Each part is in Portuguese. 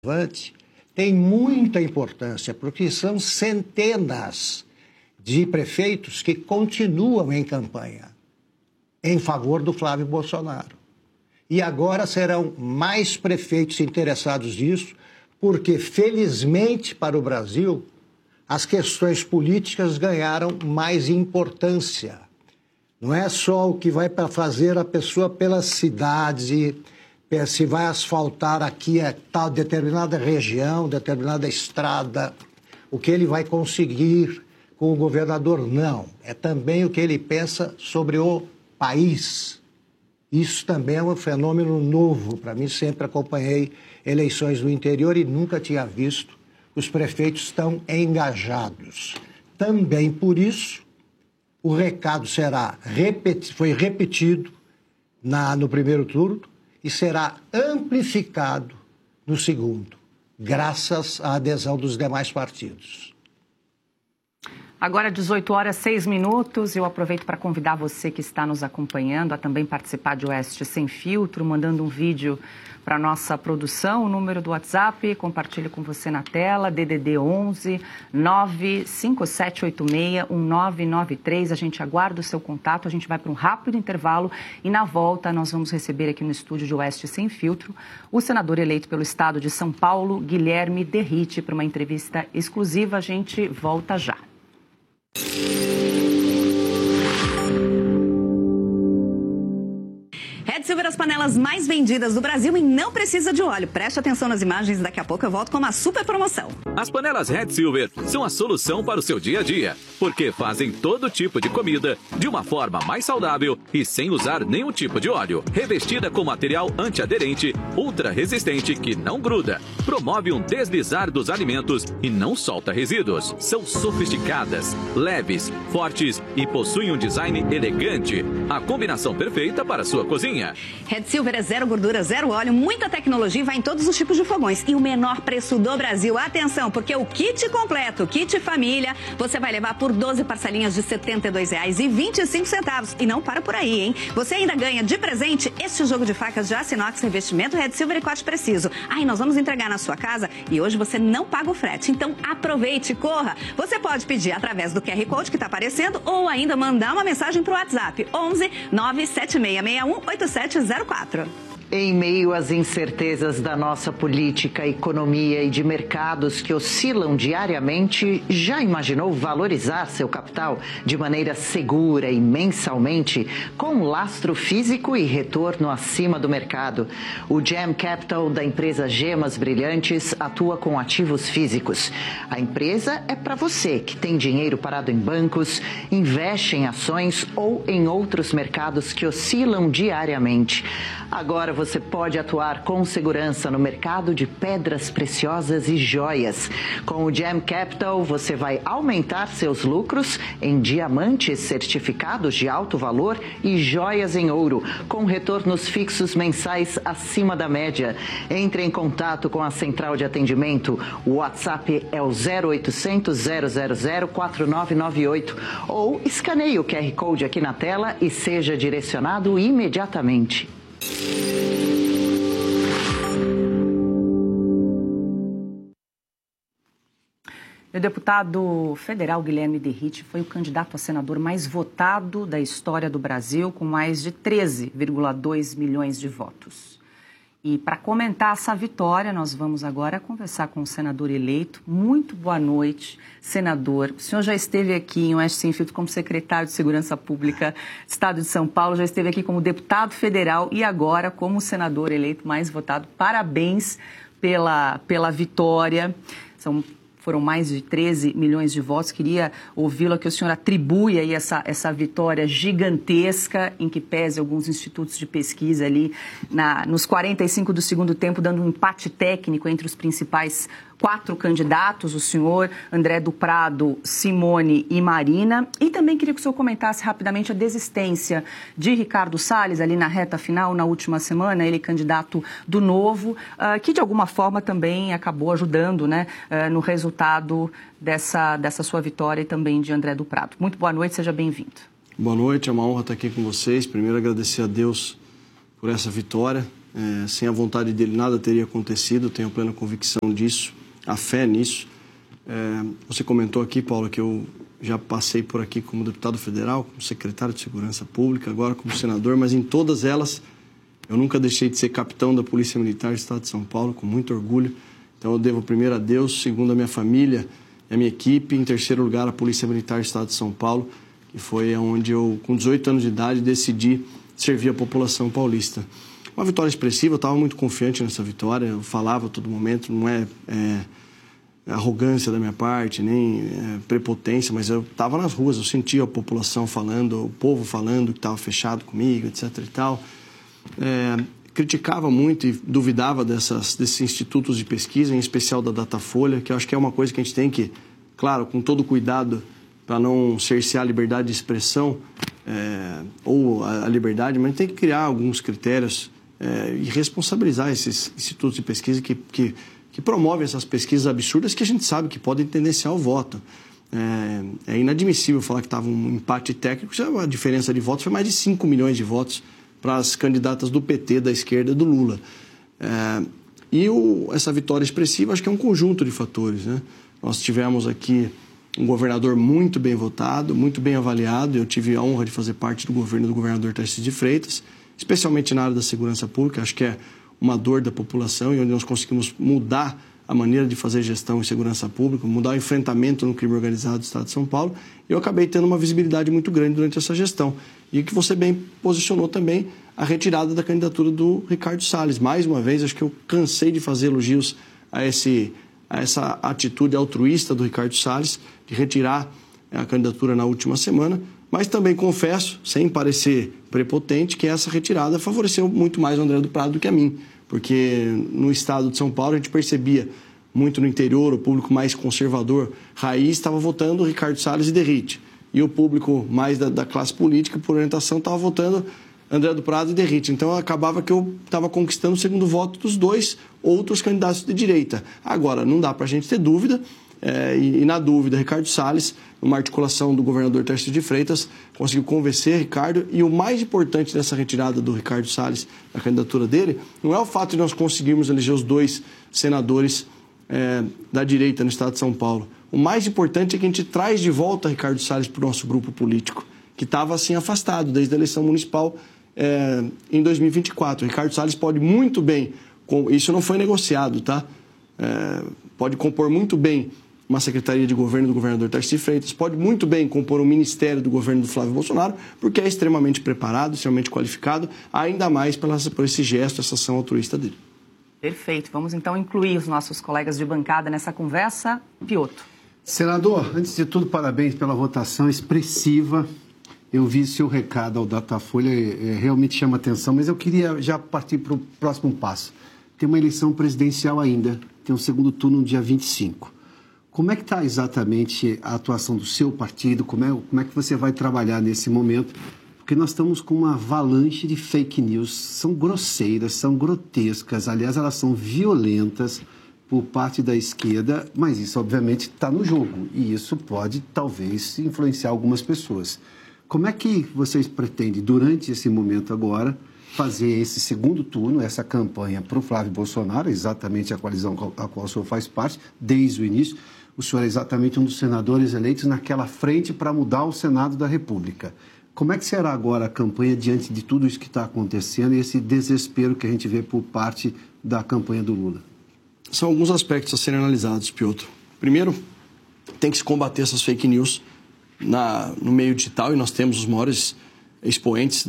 tem muita importância, porque são centenas de prefeitos que continuam em campanha em favor do Flávio Bolsonaro. E agora serão mais prefeitos interessados nisso, porque, felizmente para o Brasil, as questões políticas ganharam mais importância. Não é só o que vai para fazer a pessoa pelas cidades e se vai asfaltar aqui tal determinada região, determinada estrada, o que ele vai conseguir com o governador, não. É também o que ele pensa sobre o país. Isso também é um fenômeno novo. Para mim, sempre acompanhei eleições no interior e nunca tinha visto que os prefeitos estão engajados. Também por isso, o recado foi repetido no primeiro turno e será amplificado no segundo, graças à adesão dos demais partidos. Agora, 18h06, eu aproveito para convidar você que está nos acompanhando a também participar de Oeste Sem Filtro, mandando um vídeo para a nossa produção. O número do WhatsApp, compartilho com você na tela, DDD 11 95786 1993. A gente aguarda o seu contato, a gente vai para um rápido intervalo e na volta nós vamos receber aqui no estúdio de Oeste Sem Filtro o senador eleito pelo estado de São Paulo, Guilherme Derrite, para uma entrevista exclusiva. A gente volta já. Red Silver, as panelas mais vendidas do Brasil e não precisa de óleo. Preste atenção nas imagens, daqui a pouco eu volto com uma super promoção. As panelas Red Silver são a solução para o seu dia a dia, porque fazem todo tipo de comida de uma forma mais saudável e sem usar nenhum tipo de óleo. Revestida com material antiaderente, ultra resistente que não gruda, promove um deslizar dos alimentos e não solta resíduos. São sofisticadas, leves, fortes e possuem um design elegante. A combinação perfeita para a sua cozinha. Red Silver é zero gordura, zero óleo, muita tecnologia e vai em todos os tipos de fogões. E o menor preço do Brasil. Atenção, porque o kit completo, kit família, você vai levar por 12 parcelinhas de R$ 72,25. E não para por aí, hein? Você ainda ganha de presente este jogo de facas de aço inox, revestimento Red Silver e corte preciso. E nós vamos entregar na sua casa e hoje você não paga o frete. Então aproveite, corra. Você pode pedir através do QR Code que está aparecendo ou ainda mandar uma mensagem para o WhatsApp 11 97661 8704. Em meio às incertezas da nossa política, economia e de mercados que oscilam diariamente, já imaginou valorizar seu capital de maneira segura e mensalmente, com lastro físico e retorno acima do mercado? O Gem Capital da empresa Gemas Brilhantes atua com ativos físicos. A empresa é para você que tem dinheiro parado em bancos, investe em ações ou em outros mercados que oscilam diariamente. Agora você pode atuar com segurança no mercado de pedras preciosas e joias. Com o Gem Capital, você vai aumentar seus lucros em diamantes certificados de alto valor e joias em ouro, com retornos fixos mensais acima da média. Entre em contato com a central de atendimento. O WhatsApp é o 0800 000 4998 ou escaneie o QR Code aqui na tela e seja direcionado imediatamente. O deputado federal Guilherme Derrite foi o candidato a senador mais votado da história do Brasil, com mais de 13,2 milhões de votos. E para comentar essa vitória, nós vamos agora conversar com o senador eleito. Muito boa noite, senador. O senhor já esteve aqui em Oeste Sem Filtro como secretário de Segurança Pública do Estado de São Paulo, já esteve aqui como deputado federal e agora como senador eleito mais votado. Parabéns pela vitória. Foram mais de 13 milhões de votos. Queria ouvi-lo, que o senhor atribui aí essa vitória gigantesca, em que pese alguns institutos de pesquisa ali nos 45 do segundo tempo, dando um empate técnico entre os principais 4 candidatos, o senhor, André do Prado, Simone e Marina. E também queria que o senhor comentasse rapidamente a desistência de Ricardo Salles, ali na reta final, na última semana, ele candidato do Novo, que de alguma forma também acabou ajudando, né, no resultado dessa sua vitória e também de André do Prado. Muito boa noite, seja bem-vindo. Boa noite, é uma honra estar aqui com vocês. Primeiro, agradecer a Deus por essa vitória. Sem a vontade dele, nada teria acontecido. Tenho plena convicção disso, a fé nisso. Você comentou aqui, Paulo, que eu já passei por aqui como deputado federal, como secretário de Segurança Pública, agora como senador, mas em todas elas eu nunca deixei de ser capitão da Polícia Militar do Estado de São Paulo, com muito orgulho. Então eu devo primeiro a Deus, segundo a minha família e a minha equipe, em terceiro lugar a Polícia Militar do Estado de São Paulo, que foi onde eu, com 18 anos de idade, decidi servir a população paulista. Uma vitória expressiva, eu estava muito confiante nessa vitória, eu falava a todo momento, não é arrogância da minha parte, nem prepotência, mas eu estava nas ruas, eu sentia a população falando, o povo falando que estava fechado comigo, etc. e tal. Criticava muito e duvidava desses institutos de pesquisa, em especial da Datafolha, que eu acho que é uma coisa que a gente tem que, claro, com todo cuidado, para não cercear a liberdade de expressão ou a liberdade, mas tem que criar alguns critérios e responsabilizar esses institutos de pesquisa que promovem essas pesquisas absurdas que a gente sabe que podem tendenciar o voto. É inadmissível falar que estava um empate técnico, a diferença de votos foi mais de 5 milhões de votos para as candidatas do PT, da esquerda, do Lula. Essa vitória expressiva, acho que é um conjunto de fatores, né? Nós tivemos aqui um governador muito bem votado, muito bem avaliado. Eu tive a honra de fazer parte do governo do governador Tarcísio de Freitas, especialmente na área da segurança pública. Acho que é uma dor da população e onde nós conseguimos mudar a maneira de fazer gestão em segurança pública, mudar o enfrentamento no crime organizado do Estado de São Paulo. Eu acabei tendo uma visibilidade muito grande durante essa gestão. E que você bem posicionou também a retirada da candidatura do Ricardo Salles. Mais uma vez, acho que eu cansei de fazer elogios a essa atitude altruísta do Ricardo Salles, de retirar a candidatura na última semana, mas também confesso, sem parecer prepotente, que essa retirada favoreceu muito mais o André do Prado do que a mim, porque no estado de São Paulo a gente percebia muito no interior, o público mais conservador, raiz, estava votando Ricardo Salles e Derrite, e o público mais da classe política, por orientação, estava votando André do Prado e Derrite. Então acabava que eu estava conquistando o segundo voto dos dois outros candidatos de direita. Agora, não dá para a gente ter dúvida, e na dúvida, Ricardo Salles, uma articulação do governador Tarcísio de Freitas, conseguiu convencer Ricardo, e o mais importante dessa retirada do Ricardo Salles, da candidatura dele, não é o fato de nós conseguirmos eleger os dois senadores da direita no estado de São Paulo. O mais importante é que a gente traz de volta Ricardo Salles para o nosso grupo político, que estava assim afastado desde a eleição municipal em 2024. O Ricardo Salles pode muito bem, isso não foi negociado, tá? Pode compor muito bem uma secretaria de governo do governador Tarcísio de Freitas, pode muito bem compor um ministério do governo do Flávio Bolsonaro, porque é extremamente preparado, extremamente qualificado, ainda mais por esse gesto, essa ação altruísta dele. Perfeito. Vamos então incluir os nossos colegas de bancada nessa conversa. Piotr. Senador, antes de tudo, parabéns pela votação expressiva. Eu vi seu recado ao Datafolha, realmente chama atenção, mas eu queria já partir para o próximo passo. Tem uma eleição presidencial ainda, tem um segundo turno no dia 25. Como é que está exatamente a atuação do seu partido? Como é que você vai trabalhar nesse momento? Porque nós estamos com uma avalanche de fake news. São grosseiras, são grotescas, aliás, elas são violentas por parte da esquerda, mas isso, obviamente, está no jogo. E isso pode, talvez, influenciar algumas pessoas. Como é que vocês pretendem, durante esse momento agora, fazer esse segundo turno, essa campanha para o Flávio Bolsonaro, exatamente a coalizão a qual o senhor faz parte, desde o início? O senhor é exatamente um dos senadores eleitos naquela frente para mudar o Senado da República. Como é que será agora a campanha diante de tudo isso que está acontecendo e esse desespero que a gente vê por parte da campanha do Lula? São alguns aspectos a serem analisados, Piotr. Primeiro, tem que se combater essas fake news no meio digital, e nós temos os maiores expoentes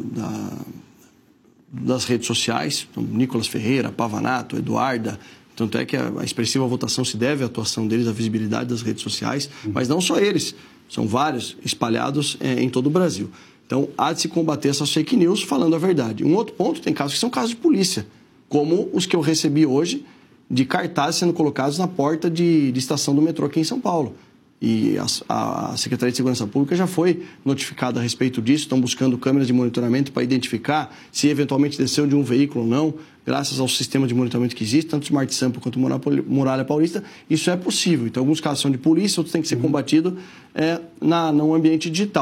das redes sociais, então, Nicolas Ferreira, Pavanato, Eduarda. Tanto é que a expressiva votação se deve à atuação deles, à visibilidade das redes sociais, mas não só eles, são vários espalhados em todo o Brasil. Então, há de se combater essas fake news falando a verdade. Um outro ponto, tem casos que são casos de polícia, como os que eu recebi hoje, de cartazes sendo colocados na porta de estação do metrô aqui em São Paulo. E a Secretaria de Segurança Pública já foi notificada a respeito disso, estão buscando câmeras de monitoramento para identificar se eventualmente desceu de um veículo ou não, graças ao sistema de monitoramento que existe, tanto Smart Sample quanto Muralha Paulista, isso é possível. Então, alguns casos são de polícia, outros têm que ser combatidos no ambiente digital.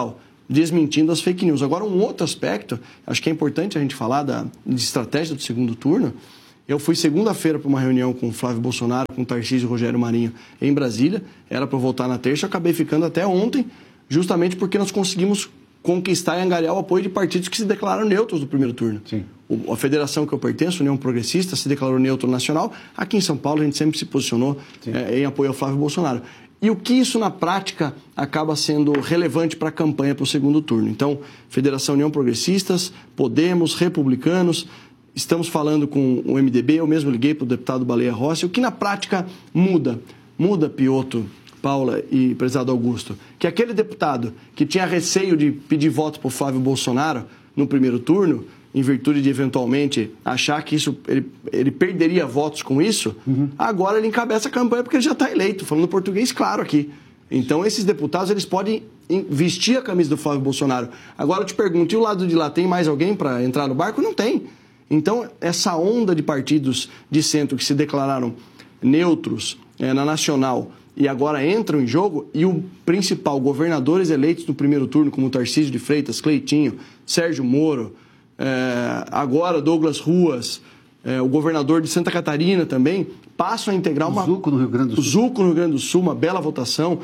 desmentindo as fake news. Agora, um outro aspecto, acho que é importante a gente falar de estratégia do segundo turno. Eu fui segunda-feira para uma reunião com o Flávio Bolsonaro, com o Tarcísio e o Rogério Marinho em Brasília. Era para voltar na terça, eu acabei ficando até ontem, justamente porque nós conseguimos conquistar e angariar o apoio de partidos que se declararam neutros do primeiro turno. Sim. A federação que eu pertenço, União Progressista, se declarou neutro nacional. Aqui em São Paulo, a gente sempre se posicionou em apoio ao Flávio Bolsonaro. E o que isso, na prática, acaba sendo relevante para a campanha para o segundo turno? Então, Federação União Progressistas, Podemos, Republicanos, estamos falando com o MDB, eu mesmo liguei para o deputado Baleia Rossi. O que, na prática, muda? Muda, Piotto, Paula e prezado Augusto, que aquele deputado que tinha receio de pedir voto para o Flávio Bolsonaro no primeiro turno, em virtude de, eventualmente, achar que ele perderia votos com isso, agora ele encabeça a campanha porque ele já está eleito, falando português claro aqui. Então, esses deputados, eles podem vestir a camisa do Flávio Bolsonaro. Agora, eu te pergunto, e o lado de lá, tem mais alguém para entrar no barco? Não tem. Então, essa onda de partidos de centro que se declararam neutros na nacional e agora entram em jogo, e o principal, governadores eleitos no primeiro turno, como Tarcísio de Freitas, Cleitinho, Sérgio Moro, agora Douglas Ruas, o governador de Santa Catarina também, passam a integrar uma... Zuco no Rio Grande do Sul. Zuco no Rio Grande do Sul, uma bela votação.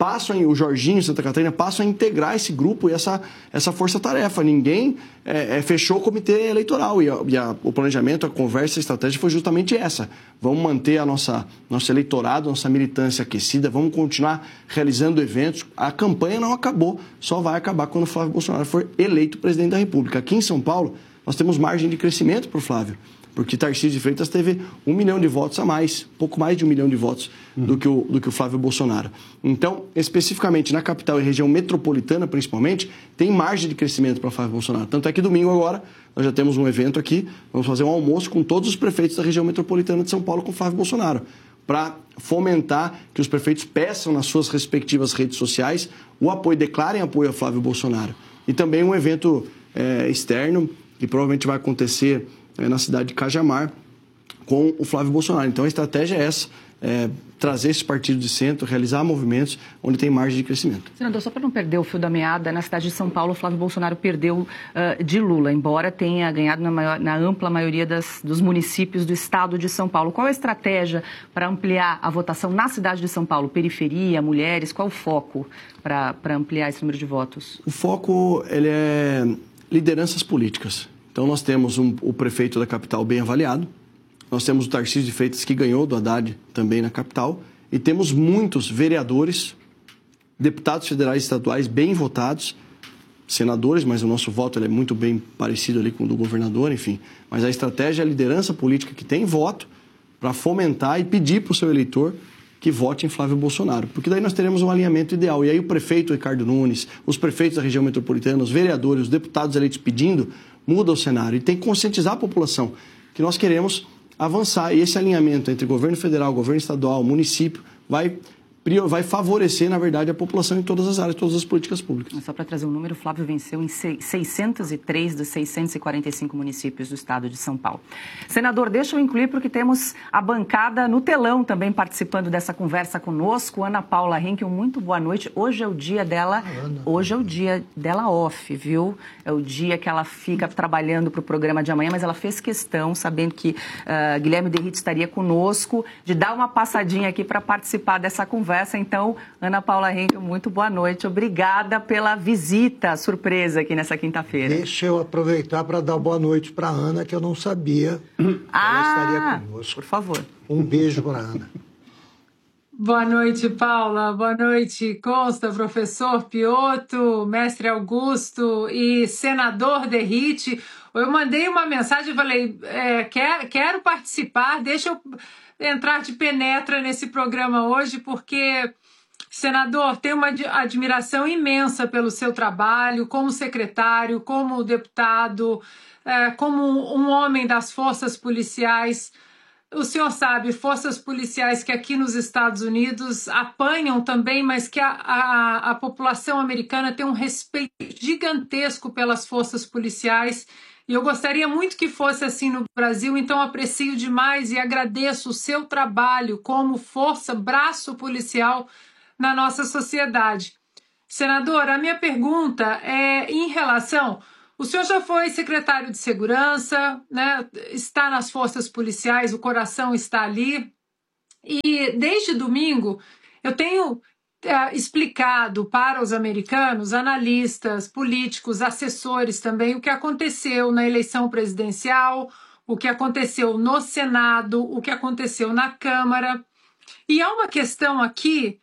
O Jorginho de Santa Catarina passam a integrar esse grupo e essa força-tarefa. Ninguém fechou o comitê eleitoral e o planejamento, a conversa, a estratégia foi justamente essa. Vamos manter nosso eleitorado, nossa militância aquecida, vamos continuar realizando eventos. A campanha não acabou, só vai acabar quando o Flávio Bolsonaro for eleito presidente da República. Aqui em São Paulo, nós temos margem de crescimento para o Flávio, porque Tarcísio de Freitas teve 1 milhão de votos a mais, pouco mais de 1 milhão de votos do que o Flávio Bolsonaro. Então, especificamente na capital e região metropolitana, principalmente, tem margem de crescimento para Flávio Bolsonaro. Tanto é que domingo agora, nós já temos um evento aqui, vamos fazer um almoço com todos os prefeitos da região metropolitana de São Paulo com o Flávio Bolsonaro, para fomentar que os prefeitos peçam nas suas respectivas redes sociais o apoio, declarem apoio a Flávio Bolsonaro. E também um evento externo, que provavelmente vai acontecer na cidade de Cajamar, com o Flávio Bolsonaro. Então, a estratégia é essa, trazer esse partido de centro, realizar movimentos onde tem margem de crescimento. Senador, só para não perder o fio da meada, na cidade de São Paulo, o Flávio Bolsonaro perdeu de Lula, embora tenha ganhado na ampla maioria dos municípios do estado de São Paulo. Qual a estratégia para ampliar a votação na cidade de São Paulo? Periferia, mulheres, qual o foco para ampliar esse número de votos? O foco ele é lideranças políticas. Então, nós temos o prefeito da capital bem avaliado, nós temos o Tarcísio de Freitas, que ganhou do Haddad também na capital, e temos muitos vereadores, deputados federais e estaduais bem votados, senadores, mas o nosso voto ele é muito bem parecido ali com o do governador, enfim. Mas a estratégia é a liderança política que tem voto para fomentar e pedir para o seu eleitor que vote em Flávio Bolsonaro, porque daí nós teremos um alinhamento ideal. E aí o prefeito Ricardo Nunes, os prefeitos da região metropolitana, os vereadores, os deputados eleitos pedindo, muda o cenário. E tem que conscientizar a população que nós queremos avançar. E esse alinhamento entre governo federal, governo estadual, município, vai favorecer, na verdade, a população em todas as áreas, todas as políticas públicas. Só para trazer um número, o Flávio venceu em 603 dos 645 municípios do estado de São Paulo. Senador, deixa eu incluir porque temos a bancada no telão também participando dessa conversa conosco. Ana Paula Henkel, muito boa noite. Hoje é o dia dela, off, viu? É o dia que ela fica trabalhando para o programa de amanhã, mas ela fez questão, sabendo que Guilherme Derrite estaria conosco, de dar uma passadinha aqui para participar dessa conversa. Então, Ana Paula Henkel, muito boa noite. Obrigada pela visita surpresa aqui nessa quinta-feira. Deixa eu aproveitar para dar boa noite para a Ana, que eu não sabia que ela estaria conosco. Por favor. Um beijo para a Ana. Boa noite, Paula. Boa noite, Consta, professor Piotto, mestre Augusto e senador Derrite. Eu mandei uma mensagem e falei, quero participar, deixa eu entrar de penetra nesse programa hoje, porque, senador, tenho uma admiração imensa pelo seu trabalho como secretário, como deputado, como um homem das forças policiais. O senhor sabe, forças policiais que aqui nos Estados Unidos apanham também, mas que a população americana tem um respeito gigantesco pelas forças policiais. E eu gostaria muito que fosse assim no Brasil, então aprecio demais e agradeço o seu trabalho como braço policial na nossa sociedade. Senador, a minha pergunta é em relação... O senhor já foi secretário de Segurança, né? Está nas forças policiais, o coração está ali. E desde domingo eu tenho explicado para os americanos, analistas, políticos, assessores também, o que aconteceu na eleição presidencial, o que aconteceu no Senado, o que aconteceu na Câmara. E há uma questão aqui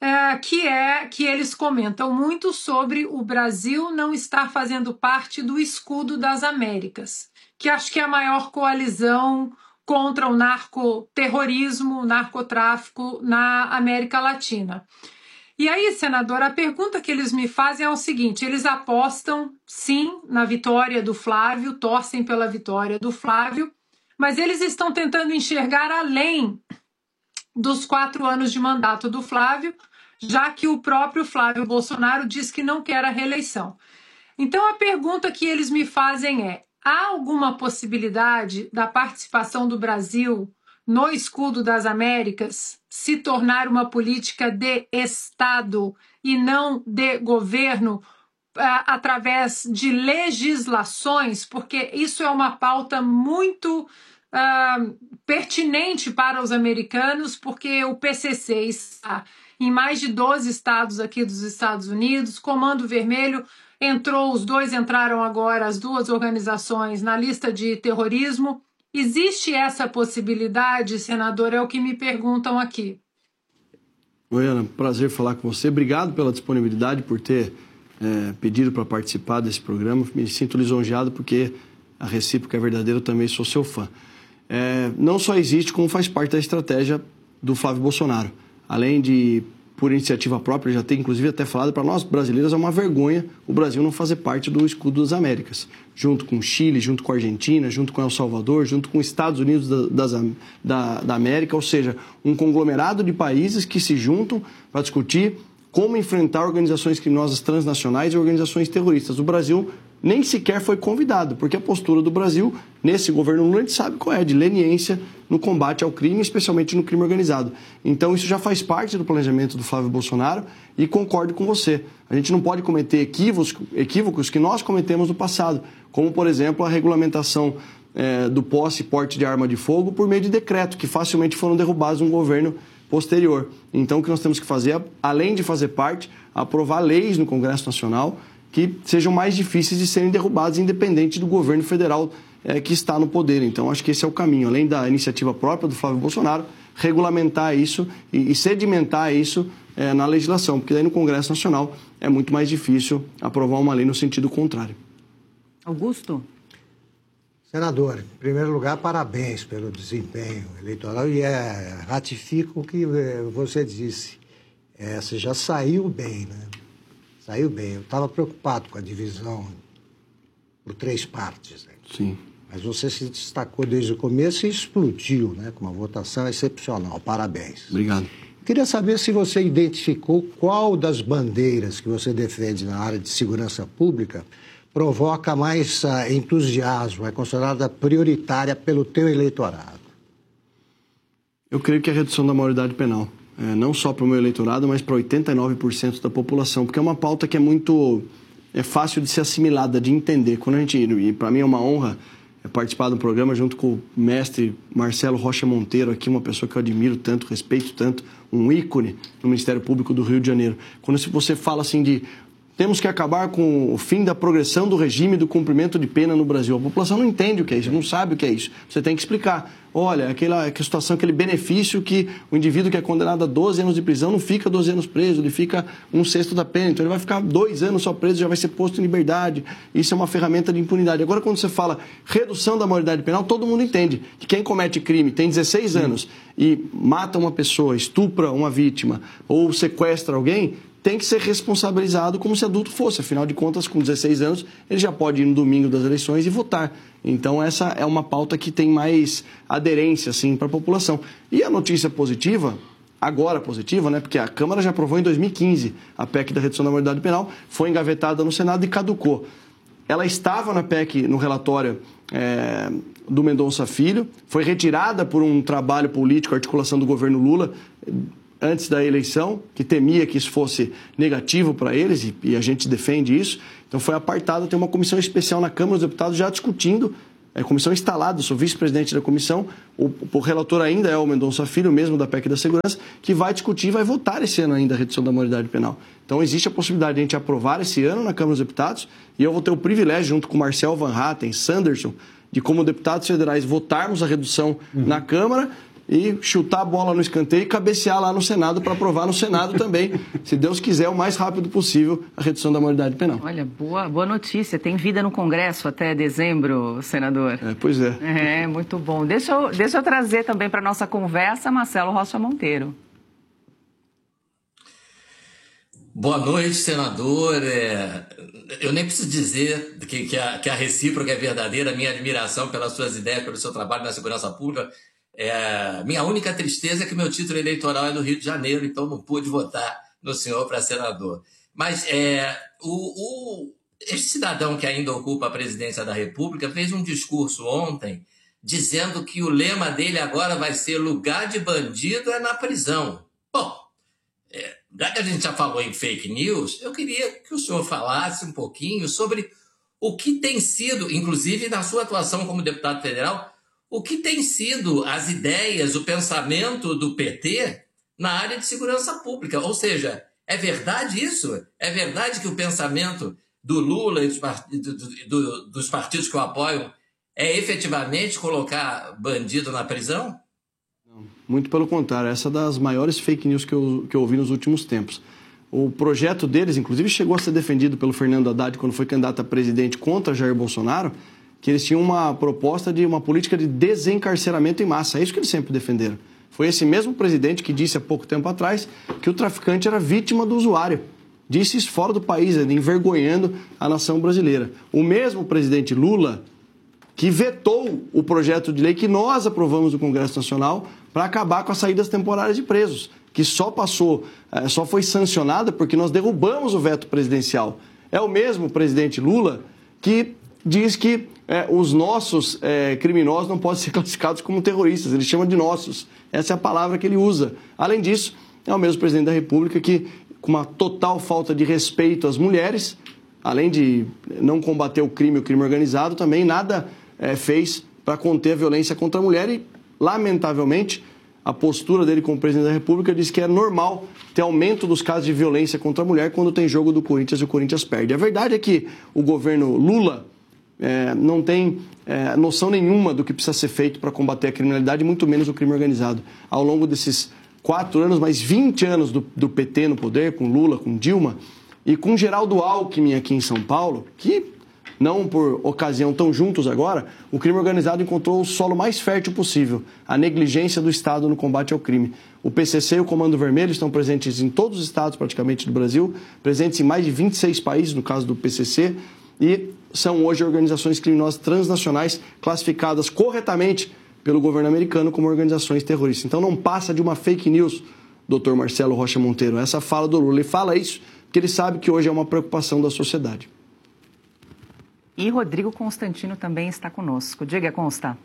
que eles comentam muito sobre o Brasil não estar fazendo parte do Escudo das Américas, que acho que é a maior coalizão contra o narcoterrorismo, o narcotráfico na América Latina. E aí, senador, a pergunta que eles me fazem é o seguinte: eles apostam, sim, na vitória do Flávio, torcem pela vitória do Flávio, mas eles estão tentando enxergar além dos 4 anos de mandato do Flávio, já que o próprio Flávio Bolsonaro diz que não quer a reeleição. Então, a pergunta que eles me fazem é: há alguma possibilidade da participação do Brasil no Escudo das Américas se tornar uma política de Estado e não de governo através de legislações? Porque isso é uma pauta muito pertinente para os americanos, porque o PCC está em mais de 12 estados aqui dos Estados Unidos, Comando Vermelho os 2 entraram agora, as 2 organizações, na lista de terrorismo. Existe essa possibilidade, senador? É o que me perguntam aqui. Oi, Ana, prazer falar com você. Obrigado pela disponibilidade, por ter pedido para participar desse programa. Me sinto lisonjeado porque a recíproca é verdadeira, eu também sou seu fã. Não só existe, como faz parte da estratégia do Flávio Bolsonaro. Além de, por iniciativa própria, já tem inclusive até falado, para nós brasileiros é uma vergonha o Brasil não fazer parte do Escudo das Américas. Junto com o Chile, junto com a Argentina, junto com El Salvador, junto com os Estados Unidos da América, ou seja, um conglomerado de países que se juntam para discutir como enfrentar organizações criminosas transnacionais e organizações terroristas. O Brasil nem sequer foi convidado, porque a postura do Brasil, nesse governo Lula, a gente sabe qual é, de leniência no combate ao crime, especialmente no crime organizado. Então, isso já faz parte do planejamento do Flávio Bolsonaro e concordo com você. A gente não pode cometer equívocos que nós cometemos no passado, como, por exemplo, a regulamentação do posse e porte de arma de fogo por meio de decreto, que facilmente foram derrubados no governo posterior. Então, o que nós temos que fazer, além de fazer parte, aprovar leis no Congresso Nacional que sejam mais difíceis de serem derrubadas, independente do governo federal que está no poder. Então, acho que esse é o caminho. Além da iniciativa própria do Flávio Bolsonaro, regulamentar isso e sedimentar isso na legislação, porque daí no Congresso Nacional é muito mais difícil aprovar uma lei no sentido contrário. Augusto? Senador, em primeiro lugar, parabéns pelo desempenho eleitoral e ratifico o que você disse. Você já saiu bem, né? Saiu bem. Eu estava preocupado com a divisão por 3 partes, né? Sim. Mas você se destacou desde o começo e explodiu, né? Com uma votação excepcional. Parabéns. Obrigado. Queria saber se você identificou qual das bandeiras que você defende na área de segurança pública provoca mais entusiasmo, é considerada prioritária pelo teu eleitorado. Eu creio que é a redução da maioridade penal. Não só para o meu eleitorado, mas para 89% da população, porque é uma pauta que é fácil de ser assimilada, de entender. E para mim é uma honra participar do programa junto com o mestre Marcelo Rocha Monteiro, aqui uma pessoa que eu admiro tanto, respeito tanto, um ícone no Ministério Público do Rio de Janeiro. Quando você fala assim de temos que acabar com o fim da progressão do regime do cumprimento de pena no Brasil. A população não entende o que é isso, não sabe o que é isso. Você tem que explicar. Olha, aquela situação, aquele benefício que o indivíduo que é condenado a 12 anos de prisão não fica 12 anos preso, ele fica 1/6 da pena. Então ele vai ficar 2 anos só preso, já vai ser posto em liberdade. Isso é uma ferramenta de impunidade. Agora, quando você fala redução da maioridade penal, todo mundo entende que quem comete crime, tem 16 anos e mata uma pessoa, estupra uma vítima ou sequestra alguém, tem que ser responsabilizado como se adulto fosse. Afinal de contas, com 16 anos, ele já pode ir no domingo das eleições e votar. Então, essa é uma pauta que tem mais aderência, assim, para a população. E a notícia positiva, agora positiva, né? Porque a Câmara já aprovou em 2015 a PEC da redução da maioridade penal, foi engavetada no Senado e caducou. Ela estava na PEC, no relatório do Mendonça Filho, foi retirada por um trabalho político, articulação do governo Lula, antes da eleição, que temia que isso fosse negativo para eles, e a gente defende isso. Então foi apartado, tem uma comissão especial na Câmara dos Deputados já discutindo, comissão instalada, sou vice-presidente da comissão, o relator ainda é o Mendonça Filho, mesmo da PEC da Segurança, que vai discutir e vai votar esse ano ainda a redução da maioridade penal. Então existe a possibilidade de a gente aprovar esse ano na Câmara dos Deputados, e eu vou ter o privilégio, junto com Marcel Van Hatten, Sanderson, de como deputados federais votarmos a redução na Câmara, e chutar a bola no escanteio e cabecear lá no Senado para aprovar no Senado também, se Deus quiser, o mais rápido possível, a redução da maioridade penal. Olha, boa notícia. Tem vida no Congresso até dezembro, senador. Pois é. É, muito bom. Deixa eu trazer também para a nossa conversa Marcelo Rocha Monteiro. Boa noite, senador. Eu nem preciso dizer que a recíproca é verdadeira, a minha admiração pelas suas ideias, pelo seu trabalho na segurança pública. Minha única tristeza é que meu título eleitoral é do Rio de Janeiro, então não pude votar no senhor para senador. Mas este cidadão que ainda ocupa a presidência da República fez um discurso ontem dizendo que o lema dele agora vai ser lugar de bandido é na prisão. Bom, já que a gente já falou em fake news, eu queria que o senhor falasse um pouquinho sobre o que tem sido, inclusive na sua atuação como deputado federal, o que tem sido as ideias, o pensamento do PT na área de segurança pública. Ou seja, é verdade isso? É verdade que o pensamento do Lula e dos partidos que o apoiam é efetivamente colocar bandido na prisão? Não, muito pelo contrário. Essa é das maiores fake news que eu ouvi nos últimos tempos. O projeto deles, inclusive, chegou a ser defendido pelo Fernando Haddad quando foi candidato a presidente contra Jair Bolsonaro, que eles tinham uma proposta de uma política de desencarceramento em massa. É isso que eles sempre defenderam. Foi esse mesmo presidente que disse há pouco tempo atrás que o traficante era vítima do usuário. Disse isso fora do país, envergonhando a nação brasileira. O mesmo presidente Lula que vetou o projeto de lei que nós aprovamos no Congresso Nacional para acabar com as saídas temporárias de presos, que só foi sancionada porque nós derrubamos o veto presidencial. É o mesmo presidente Lula que diz que os nossos criminosos não podem ser classificados como terroristas, ele chama de nossos. Essa é a palavra que ele usa. Além disso, é o mesmo presidente da República que, com uma total falta de respeito às mulheres, além de não combater o crime organizado, também nada fez para conter a violência contra a mulher e, lamentavelmente, a postura dele como presidente da República diz que é normal ter aumento dos casos de violência contra a mulher quando tem jogo do Corinthians e o Corinthians perde. A verdade é que o governo Lula não tem noção nenhuma do que precisa ser feito para combater a criminalidade, muito menos o crime organizado. Ao longo desses 4 anos, mais 20 anos do PT no poder, com Lula, com Dilma, e com Geraldo Alckmin aqui em São Paulo, que, não por ocasião tão juntos agora, o crime organizado encontrou o solo mais fértil possível, a negligência do Estado no combate ao crime. O PCC e o Comando Vermelho estão presentes em todos os estados praticamente do Brasil, presentes em mais de 26 países, no caso do PCC, e são hoje organizações criminosas transnacionais classificadas corretamente pelo governo americano como organizações terroristas. Então não passa de uma fake news, doutor Marcelo Rocha Monteiro, essa fala do Lula. Ele fala isso porque ele sabe que hoje é uma preocupação da sociedade. E Rodrigo Constantino também está conosco. Diga, Consta.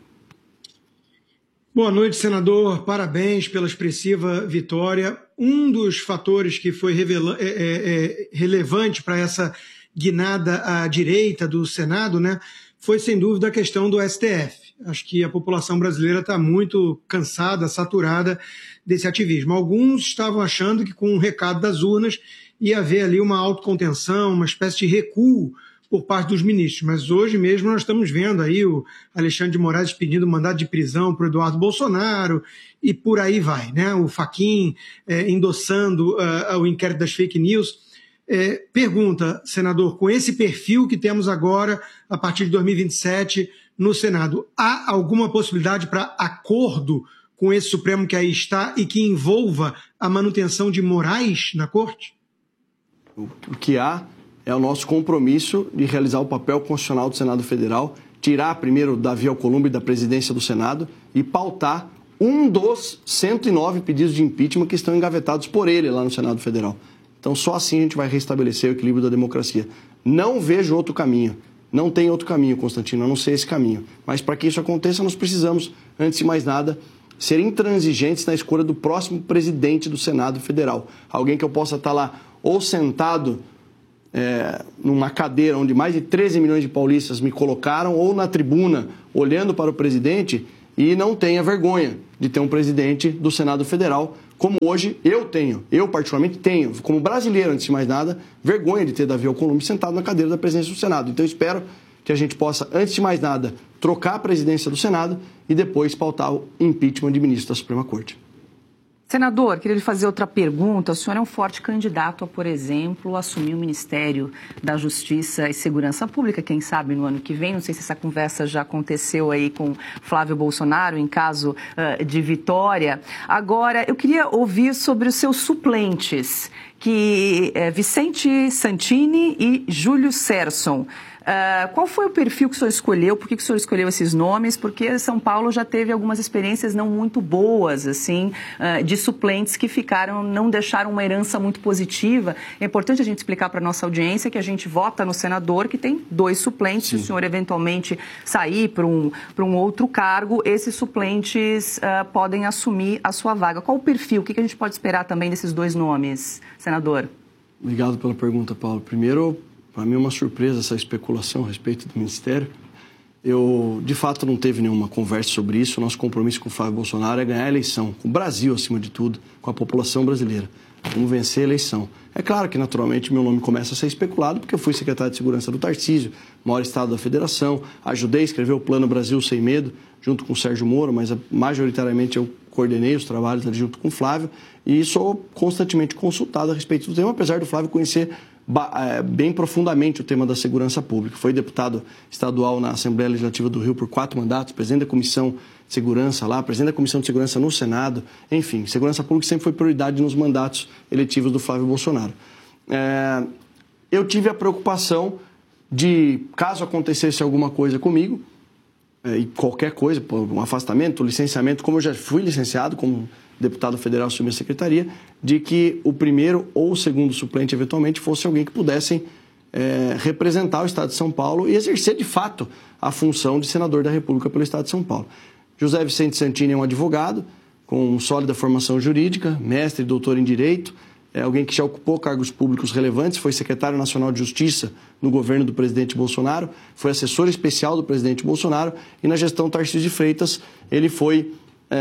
Boa noite, senador. Parabéns pela expressiva vitória. Um dos fatores que foi relevante para essa guinada à direita do Senado, né, foi sem dúvida a questão do STF. Acho que a população brasileira está muito cansada, saturada desse ativismo. Alguns estavam achando que com o recado das urnas ia haver ali uma autocontenção, uma espécie de recuo por parte dos ministros. Mas hoje mesmo nós estamos vendo aí o Alexandre de Moraes pedindo mandado de prisão para o Eduardo Bolsonaro e por aí vai, né? O Fachin endossando o inquérito das fake news. Pergunta, senador, com esse perfil que temos agora, a partir de 2027, no Senado, há alguma possibilidade para acordo com esse Supremo que aí está e que envolva a manutenção de Moraes na Corte? O que há é o nosso compromisso de realizar o papel constitucional do Senado Federal, tirar primeiro Davi Alcolumbre da presidência do Senado e pautar um dos 109 pedidos de impeachment que estão engavetados por ele lá no Senado Federal. Então, só assim a gente vai restabelecer o equilíbrio da democracia. Não vejo outro caminho. Não tem outro caminho, Constantino, a não ser esse caminho. Mas para que isso aconteça, nós precisamos, antes de mais nada, ser intransigentes na escolha do próximo presidente do Senado Federal. Alguém que eu possa estar lá ou sentado numa cadeira onde mais de 13 milhões de paulistas me colocaram, ou na tribuna olhando para o presidente e não tenha vergonha de ter um presidente do Senado Federal, como hoje eu particularmente tenho, como brasileiro, antes de mais nada, vergonha de ter Davi Alcolumbre sentado na cadeira da presidência do Senado. Então eu espero que a gente possa, antes de mais nada, trocar a presidência do Senado e depois pautar o impeachment de ministro da Suprema Corte. Senador, queria lhe fazer outra pergunta. O senhor é um forte candidato a, por exemplo, assumir o Ministério da Justiça e Segurança Pública, quem sabe no ano que vem. Não sei se essa conversa já aconteceu aí com Flávio Bolsonaro, em caso de vitória. Agora, eu queria ouvir sobre os seus suplentes, que é Vicente Santini e Júlio Serson. Qual foi o perfil que o senhor escolheu? Por que o senhor escolheu esses nomes? Porque São Paulo já teve algumas experiências não muito boas, assim, de suplentes que não deixaram uma herança muito positiva. É importante a gente explicar para a nossa audiência que a gente vota no senador que tem 2 suplentes. Sim. Se o senhor eventualmente sair para um outro cargo, esses suplentes podem assumir a sua vaga. Qual o perfil? O que a gente pode esperar também desses 2 nomes, senador? Obrigado pela pergunta, Paulo. Primeiro, para mim é uma surpresa essa especulação a respeito do Ministério. Eu, de fato, não teve nenhuma conversa sobre isso. O nosso compromisso com o Flávio Bolsonaro é ganhar a eleição, com o Brasil, acima de tudo, com a população brasileira. Vamos vencer a eleição. É claro que, naturalmente, meu nome começa a ser especulado, porque eu fui secretário de Segurança do Tarcísio, maior estado da Federação, ajudei a escrever o Plano Brasil Sem Medo, junto com o Sérgio Moro, mas majoritariamente eu coordenei os trabalhos ali junto com o Flávio e sou constantemente consultado a respeito do tema, apesar do Flávio conhecer bem profundamente o tema da segurança pública. Foi deputado estadual na Assembleia Legislativa do Rio por 4 mandatos, presidente da Comissão de Segurança lá, presidente da Comissão de Segurança no Senado. Enfim, segurança pública sempre foi prioridade nos mandatos eletivos do Flávio Bolsonaro. Eu tive a preocupação de, caso acontecesse alguma coisa comigo, e qualquer coisa, um afastamento, licenciamento, como eu já fui licenciado como deputado federal, assumi a secretaria, de que o primeiro ou o segundo suplente, eventualmente, fosse alguém que pudessem representar o Estado de São Paulo e exercer, de fato, a função de senador da República pelo Estado de São Paulo. José Vicente Santini é um advogado com sólida formação jurídica, mestre e doutor em Direito, é alguém que já ocupou cargos públicos relevantes, foi secretário nacional de Justiça no governo do presidente Bolsonaro, foi assessor especial do presidente Bolsonaro e na gestão Tarcísio de Freitas ele foi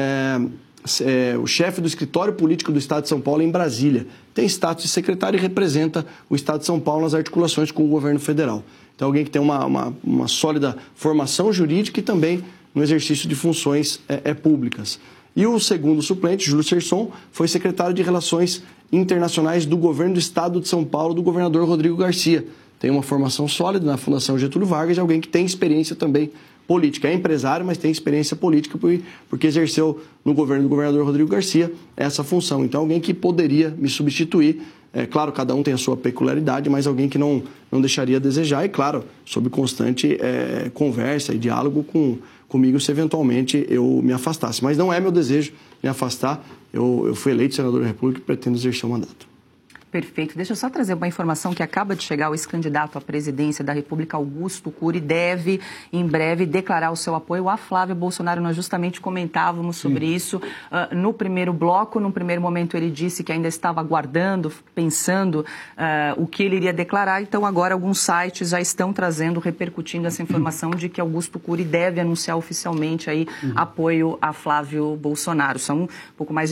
o chefe do escritório político do Estado de São Paulo em Brasília. Tem status de secretário e representa o Estado de São Paulo nas articulações com o governo federal. Então, alguém que tem uma sólida formação jurídica e também no exercício de funções públicas. E o segundo suplente, Júlio Serson, foi secretário de Relações Internacionais do governo do Estado de São Paulo, do governador Rodrigo Garcia. Tem uma formação sólida na Fundação Getúlio Vargas e alguém que tem experiência também política. É empresário, mas tem experiência política porque exerceu no governo do governador Rodrigo Garcia essa função. Então, alguém que poderia me substituir. É claro, cada um tem a sua peculiaridade, mas alguém que não deixaria a desejar. E, claro, sob constante conversa e diálogo comigo se eventualmente eu me afastasse. Mas não é meu desejo me afastar. Eu fui eleito senador da República e pretendo exercer o mandato. Perfeito. Deixa eu só trazer uma informação que acaba de chegar. O ex-candidato à presidência da República, Augusto Cury, deve, em breve, declarar o seu apoio a Flávio Bolsonaro. Nós justamente comentávamos sobre isso no primeiro bloco. Num primeiro momento, ele disse que ainda estava aguardando, pensando o que ele iria declarar. Então, agora, alguns sites já estão trazendo, repercutindo essa informação de que Augusto Cury deve anunciar oficialmente aí apoio a Flávio Bolsonaro. São um pouco mais de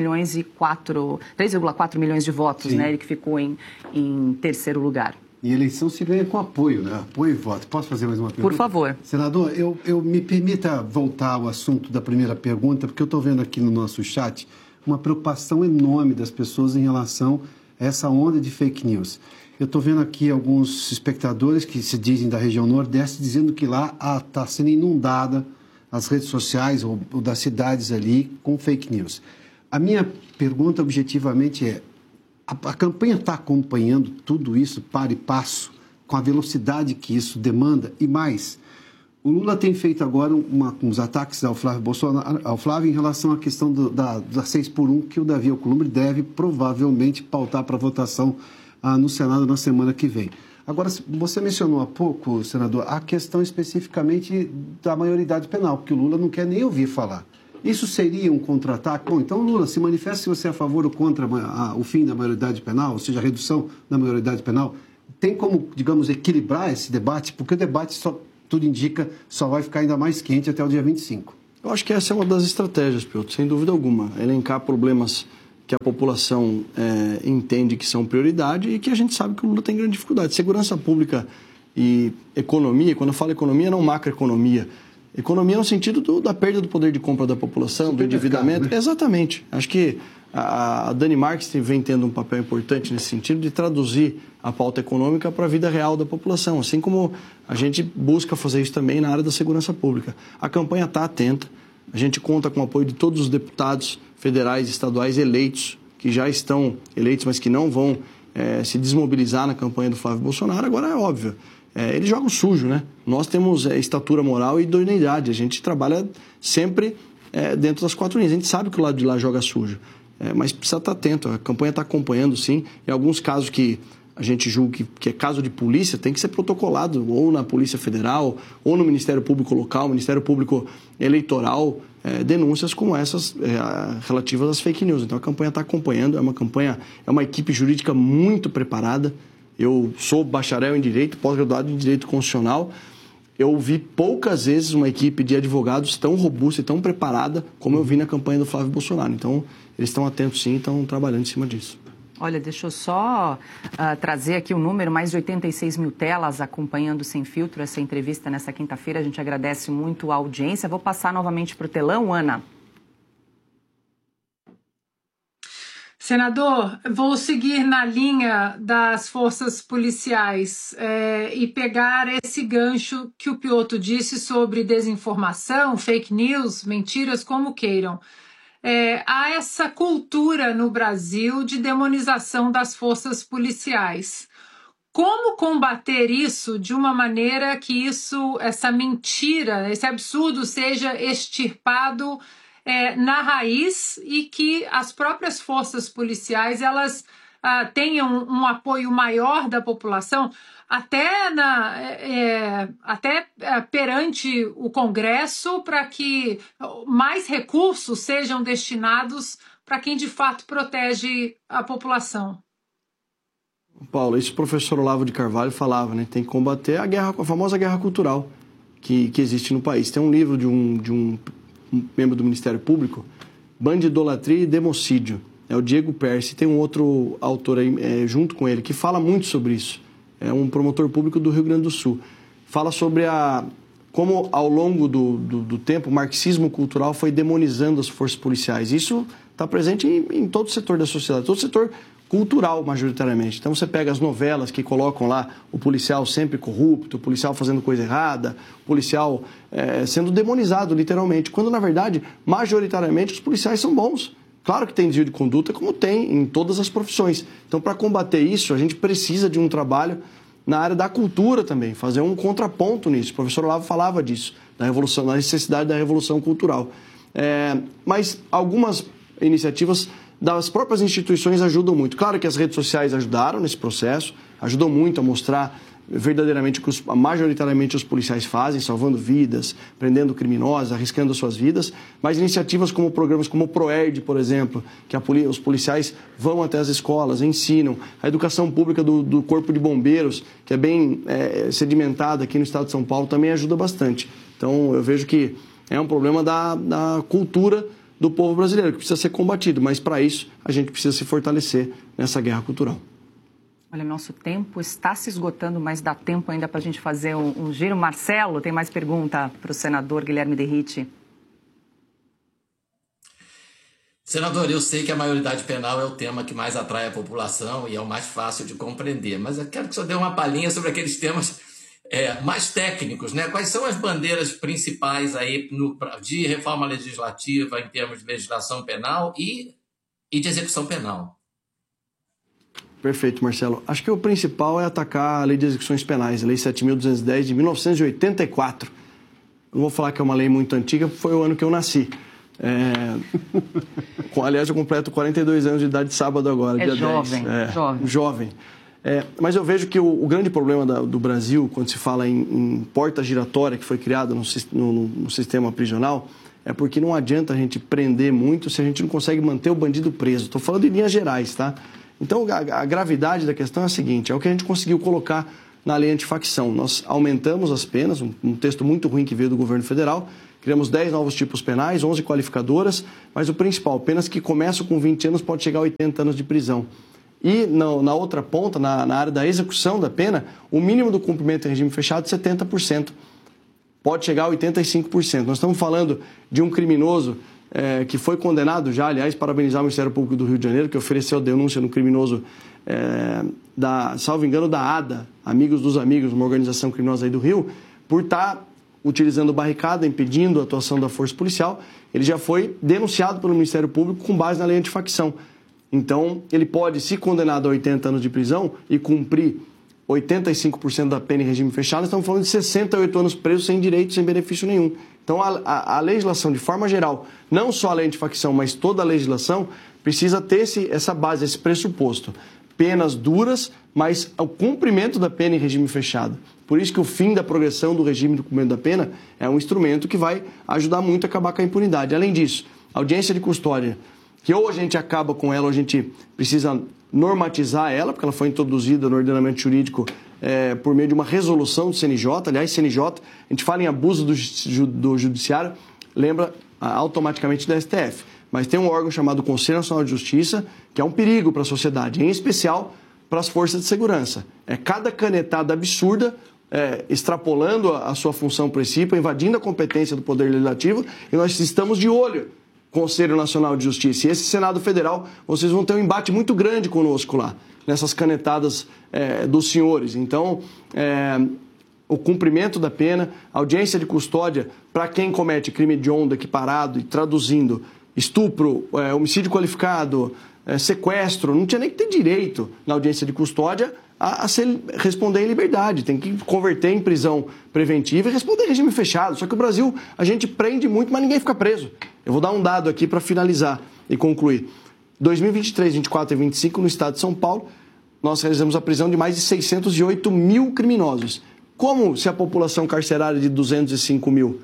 3,4 milhões de votos, né? Ele que ficou em terceiro lugar. E eleição se ganha com apoio, né? Apoio e voto. Posso fazer mais uma pergunta? Por favor. Senador, eu me permita voltar ao assunto da primeira pergunta, porque eu estou vendo aqui no nosso chat uma preocupação enorme das pessoas em relação a essa onda de fake news. Eu estou vendo aqui alguns espectadores que se dizem da região Nordeste dizendo que lá está sendo inundada as redes sociais ou das cidades ali com fake news. A minha pergunta objetivamente é: a campanha está acompanhando tudo isso, para e passo, com a velocidade que isso demanda? E mais, o Lula tem feito agora uns ataques ao Flávio Bolsonaro, ao Flávio, em relação à questão da 6x1, que o Davi Alcolumbre deve provavelmente pautar para votação no Senado na semana que vem. Agora, você mencionou há pouco, senador, a questão especificamente da maioridade penal, porque o Lula não quer nem ouvir falar. Isso seria um contra-ataque? Bom, então, Lula, se manifesta se você é a favor ou contra o fim da maioridade penal, ou seja, a redução da maioridade penal. Tem como, digamos, equilibrar esse debate? Porque o debate, tudo indica, só vai ficar ainda mais quente até o dia 25. Eu acho que essa é uma das estratégias, Piotr, sem dúvida alguma. Elencar problemas que a população entende que são prioridade e que a gente sabe que o Lula tem grande dificuldade. Segurança pública e economia, quando eu falo economia, não macroeconomia. Economia no sentido da perda do poder de compra da população, do endividamento. Né? Exatamente. Acho que a Dani Marques vem tendo um papel importante nesse sentido de traduzir a pauta econômica para a vida real da população, assim como a gente busca fazer isso também na área da segurança pública. A campanha está atenta, a gente conta com o apoio de todos os deputados federais e estaduais eleitos, que já estão eleitos, mas que não vão se desmobilizar na campanha do Flávio Bolsonaro. Agora é óbvio, eles jogam sujo, né? Nós temos estatura moral e idoneidade, a gente trabalha sempre dentro das 4 linhas, a gente sabe que o lado de lá joga sujo. Mas precisa estar atento, a campanha está acompanhando, sim. Em alguns casos que a gente julga que é caso de polícia, tem que ser protocolado ou na Polícia Federal, ou no Ministério Público Local, Ministério Público Eleitoral, denúncias como essas relativas às fake news. Então a campanha está acompanhando, é uma equipe jurídica muito preparada. Eu sou bacharel em Direito, pós-graduado em Direito Constitucional. Eu vi poucas vezes uma equipe de advogados tão robusta e tão preparada como eu vi na campanha do Flávio Bolsonaro. Então, eles estão atentos sim, estão trabalhando em cima disso. Olha, deixa eu só trazer aqui o número, mais de 86 mil telas acompanhando Sem Filtro essa entrevista nessa quinta-feira. A gente agradece muito a audiência. Vou passar novamente para o telão, Ana. Senador, vou seguir na linha das forças policiais e pegar esse gancho que o Piotr disse sobre desinformação, fake news, mentiras, como queiram. Há essa cultura no Brasil de demonização das forças policiais. Como combater isso de uma maneira que essa mentira, esse absurdo seja extirpado na raiz e que as próprias forças policiais elas tenham um apoio maior da população, até perante o Congresso, para que mais recursos sejam destinados para quem de fato protege a população? Paulo, isso o professor Olavo de Carvalho falava, né? Tem que combater a famosa guerra cultural que existe no país. Tem um livro de um membro do Ministério Público, Bandidolatria e Democídio. É o Diego Percy. Tem um outro autor aí junto com ele que fala muito sobre isso. É um promotor público do Rio Grande do Sul. Fala sobre como ao longo do tempo o marxismo cultural foi demonizando as forças policiais. Isso está presente em todo o setor da sociedade, todo o setor cultural, majoritariamente. Então, você pega as novelas que colocam lá o policial sempre corrupto, o policial fazendo coisa errada, o policial sendo demonizado, literalmente, quando, na verdade, majoritariamente, os policiais são bons. Claro que tem desvio de conduta, como tem em todas as profissões. Então, para combater isso, a gente precisa de um trabalho na área da cultura também, fazer um contraponto nisso. O professor Olavo falava disso, da necessidade da revolução cultural. Mas algumas iniciativas das próprias instituições ajudam muito. Claro que as redes sociais ajudaram nesse processo, ajudam muito a mostrar verdadeiramente o que majoritariamente os policiais fazem, salvando vidas, prendendo criminosos, arriscando as suas vidas, mas iniciativas como programas como o ProERD, por exemplo, que os policiais vão até as escolas, ensinam, a educação pública do Corpo de Bombeiros, que é bem sedimentada aqui no estado de São Paulo, também ajuda bastante. Então, eu vejo que é um problema da cultura do povo brasileiro, que precisa ser combatido, mas para isso a gente precisa se fortalecer nessa guerra cultural. Olha, nosso tempo está se esgotando, mas dá tempo ainda para a gente fazer um giro. Marcelo, tem mais pergunta para o senador Guilherme Derrite? Senador, eu sei que a maioridade penal é o tema que mais atrai a população e é o mais fácil de compreender, mas eu quero que o senhor dê uma palhinha sobre aqueles temas mais técnicos, né? Quais são as bandeiras principais aí de reforma legislativa em termos de legislação penal e de execução penal? Perfeito, Marcelo. Acho que o principal é atacar a Lei de Execuções Penais, a Lei 7.210 de 1984. Não vou falar que é uma lei muito antiga, porque foi o ano que eu nasci. Aliás, eu completo 42 anos de idade sábado agora, dia jovem, 10. Jovem. Mas eu vejo que o grande problema do Brasil, quando se fala em porta giratória que foi criada no sistema prisional, é porque não adianta a gente prender muito se a gente não consegue manter o bandido preso. Estou falando em linhas gerais, tá? Então, a gravidade da questão é a seguinte, é o que a gente conseguiu colocar na lei antifacção. Nós aumentamos as penas, um texto muito ruim que veio do governo federal, criamos 10 novos tipos penais, 11 qualificadoras, mas o principal, penas que começam com 20 anos pode chegar a 80 anos de prisão. E na outra ponta, na área da execução da pena, o mínimo do cumprimento em regime fechado é 70%. Pode chegar a 85%. Nós estamos falando de um criminoso que foi condenado já, aliás, parabenizar o Ministério Público do Rio de Janeiro, que ofereceu a denúncia no criminoso, salvo engano, da ADA, Amigos dos Amigos, uma organização criminosa aí do Rio, por estar utilizando barricada, impedindo a atuação da força policial. Ele já foi denunciado pelo Ministério Público com base na lei antifacção. Então, ele pode, se condenado a 80 anos de prisão e cumprir 85% da pena em regime fechado, estamos falando de 68 anos preso sem direito, sem benefício nenhum. Então, a legislação, de forma geral, não só a lei antifacção, mas toda a legislação, precisa ter essa base, esse pressuposto. Penas duras, mas o cumprimento da pena em regime fechado. Por isso que o fim da progressão do regime do cumprimento da pena é um instrumento que vai ajudar muito a acabar com a impunidade. Além disso, a audiência de custódia, que ou a gente acaba com ela ou a gente precisa normatizar ela, porque ela foi introduzida no ordenamento jurídico por meio de uma resolução do CNJ. Aliás, CNJ, a gente fala em abuso do judiciário, lembra automaticamente da STF. Mas tem um órgão chamado Conselho Nacional de Justiça, que é um perigo para a sociedade, em especial para as forças de segurança. É cada canetada absurda, extrapolando a sua função principal, invadindo a competência do Poder Legislativo, e nós estamos de olho Conselho Nacional de Justiça. E esse Senado Federal, vocês vão ter um embate muito grande conosco lá, nessas canetadas dos senhores. Então, o cumprimento da pena, audiência de custódia para quem comete crime hediondo, equiparado e traduzindo, estupro, homicídio qualificado, sequestro, não tinha nem que ter direito na audiência de custódia a responder em liberdade. Tem que converter em prisão preventiva e responder em regime fechado. Só que o Brasil, a gente prende muito, mas ninguém fica preso. Eu vou dar um dado aqui para finalizar e concluir. 2023, 24 e 25, no estado de São Paulo, nós realizamos a prisão de mais de 608 mil criminosos. Como se a população carcerária de 205 mil,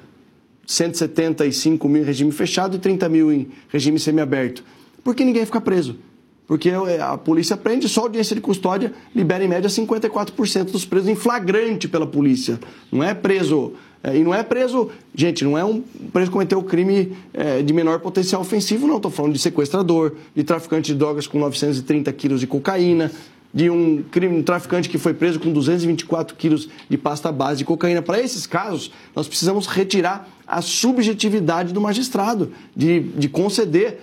175 mil em regime fechado e 30 mil em regime semiaberto? Por que ninguém fica preso? Porque a polícia prende, só a audiência de custódia libera em média 54% dos presos em flagrante pela polícia. Não é preso, e não é preso, gente, não é um preso que cometeu crime de menor potencial ofensivo, não. Estou falando de sequestrador, de traficante de drogas com 930 quilos de cocaína, de um traficante que foi preso com 224 quilos de pasta base de cocaína. Para esses casos, nós precisamos retirar a subjetividade do magistrado, de conceder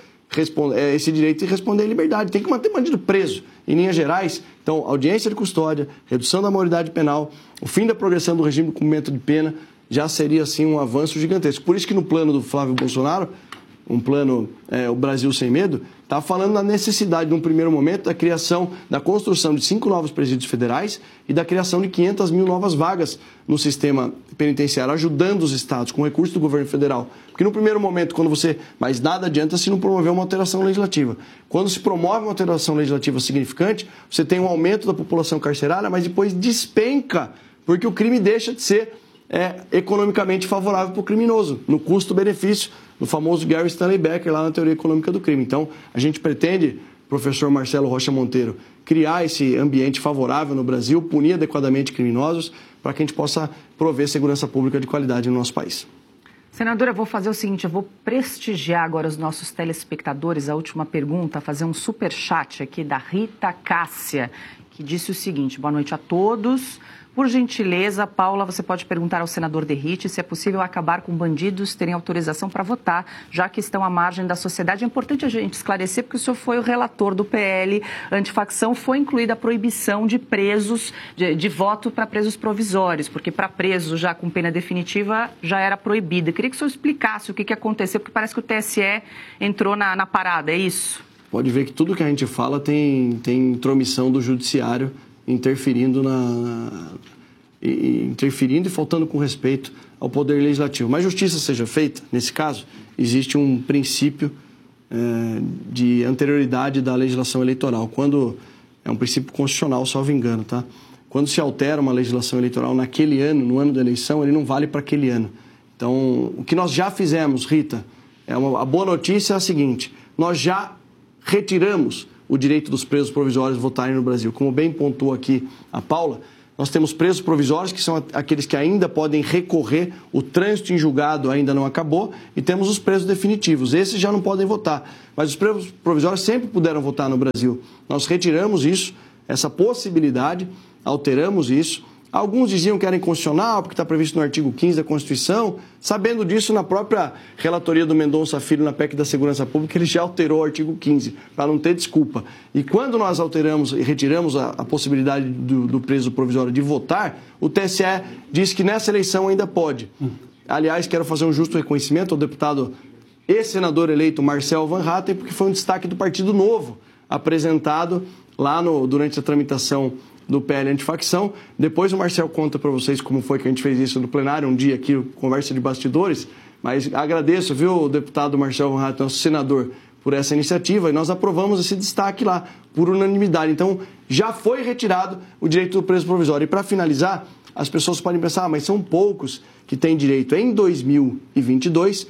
esse direito de responder em liberdade. Tem que manter bandido preso. Em linhas gerais, então, audiência de custódia, redução da maioridade penal, o fim da progressão do regime de cumprimento de pena, já seria, assim, um avanço gigantesco. Por isso que no plano do Flávio Bolsonaro, um plano, o Brasil Sem Medo, está falando da necessidade, num primeiro momento, da criação, da construção de 5 novos presídios federais e da criação de 500 mil novas vagas no sistema penitenciário, ajudando os estados com recursos do governo federal. Porque no primeiro momento, mas nada adianta se não promover uma alteração legislativa. Quando se promove uma alteração legislativa significante, você tem um aumento da população carcerária, mas depois despenca, porque o crime deixa de ser economicamente favorável para o criminoso, no custo-benefício, no famoso Gary Stanley Becker, lá na teoria econômica do crime. Então, a gente pretende, professor Marcelo Rocha Monteiro, criar esse ambiente favorável no Brasil, punir adequadamente criminosos, para que a gente possa prover segurança pública de qualidade no nosso país. Senadora, eu vou fazer o seguinte, eu vou prestigiar agora os nossos telespectadores, a última pergunta, fazer um superchat aqui da Rita Cássia, que disse o seguinte: boa noite a todos. Por gentileza, Paula, você pode perguntar ao senador Derrite se é possível acabar com bandidos terem autorização para votar, já que estão à margem da sociedade. É importante a gente esclarecer, porque o senhor foi o relator do PL antifacção, foi incluída a proibição de presos, de voto para presos provisórios, porque para presos já com pena definitiva já era proibida. Eu queria que o senhor explicasse o que aconteceu, porque parece que o TSE entrou na parada, é isso? Pode ver que tudo que a gente fala tem intromissão do judiciário, interferindo e faltando com respeito ao Poder Legislativo. Mas justiça seja feita, nesse caso, existe um princípio de anterioridade da legislação eleitoral, quando é um princípio constitucional, salvo engano, tá? Quando se altera uma legislação eleitoral naquele ano, no ano da eleição, ele não vale para aquele ano. Então, o que nós já fizemos, Rita, a boa notícia é a seguinte: nós já retiramos o direito dos presos provisórios votarem no Brasil. Como bem pontuou aqui a Paula, nós temos presos provisórios, que são aqueles que ainda podem recorrer, o trânsito em julgado ainda não acabou, e temos os presos definitivos. Esses já não podem votar, mas os presos provisórios sempre puderam votar no Brasil. Nós retiramos isso, essa possibilidade, alteramos isso. Alguns diziam que era inconstitucional, porque está previsto no artigo 15 da Constituição. Sabendo disso, na própria relatoria do Mendonça Filho na PEC da Segurança Pública, ele já alterou o artigo 15, para não ter desculpa. E quando nós alteramos e retiramos a possibilidade do preso provisório de votar, o TSE disse que nessa eleição ainda pode. Aliás, quero fazer um justo reconhecimento ao deputado e senador eleito Marcel Van Hatten, porque foi um destaque do Partido Novo, apresentado lá durante a tramitação do PL antifacção. Depois o Marcel conta para vocês como foi que a gente fez isso no plenário, um dia aqui, conversa de bastidores, mas agradeço, viu, o deputado Marcel Van Hatten, nosso senador, por essa iniciativa, e nós aprovamos esse destaque lá, por unanimidade. Então, já foi retirado o direito do preso provisório. E para finalizar, as pessoas podem pensar, mas são poucos que têm direito. Em 2022,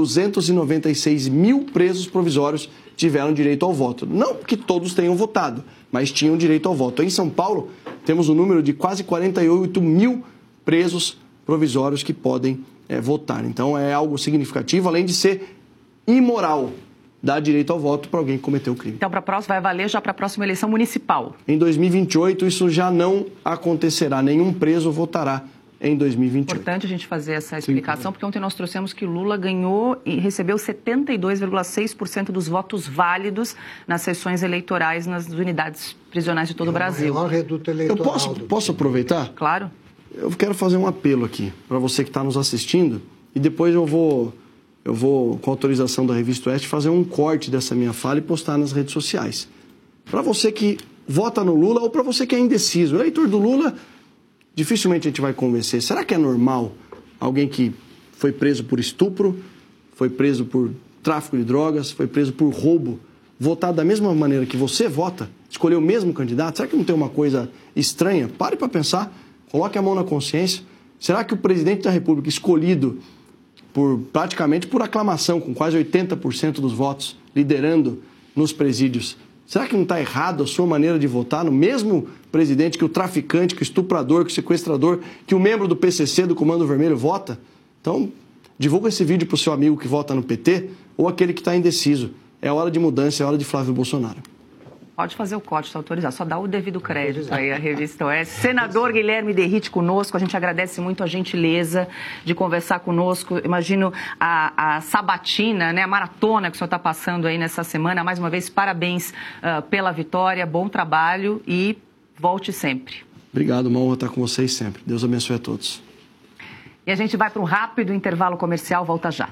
296 mil presos provisórios tiveram direito ao voto. Não que todos tenham votado, mas tinham direito ao voto. Em São Paulo, temos um número de quase 48 mil presos provisórios que podem votar. Então, é algo significativo, além de ser imoral dar direito ao voto para alguém que cometeu o crime. Então, vai valer já para a próxima eleição municipal? Em 2028, isso já não acontecerá. Nenhum preso votará em 2028. É importante a gente fazer essa explicação, porque ontem nós trouxemos que Lula ganhou e recebeu 72,6% dos votos válidos nas sessões eleitorais nas unidades prisionais de todo o Brasil. O maior reduto eleitoral. Eu posso aproveitar? Claro. Eu quero fazer um apelo aqui para você que está nos assistindo, e depois eu vou, com autorização da Revista Oeste, fazer um corte dessa minha fala e postar nas redes sociais. Para você que vota no Lula ou para você que é indeciso, o eleitor do Lula, dificilmente a gente vai convencer. Será que é normal alguém que foi preso por estupro, foi preso por tráfico de drogas, foi preso por roubo, votar da mesma maneira que você vota, escolher o mesmo candidato? Será que não tem uma coisa estranha? Pare para pensar, coloque a mão na consciência. Será que o presidente da República, escolhido praticamente por aclamação, com quase 80% dos votos, liderando nos presídios, será que não está errado a sua maneira de votar no mesmo presidente que o traficante, que o estuprador, que o sequestrador, que o membro do PCC, do Comando Vermelho, vota? Então, divulga esse vídeo para o seu amigo que vota no PT ou aquele que está indeciso. É hora de mudança, é hora de Flávio Bolsonaro. Pode fazer o corte, está autorizado. Só dá o devido crédito aí à Revista Oeste. Senador Guilherme Derrite conosco. A gente agradece muito a gentileza de conversar conosco. Imagino a sabatina, né, a maratona que o senhor está passando aí nessa semana. Mais uma vez, parabéns pela vitória, bom trabalho e volte sempre. Obrigado, uma honra estar com vocês sempre. Deus abençoe a todos. E a gente vai para um rápido intervalo comercial. Volta já.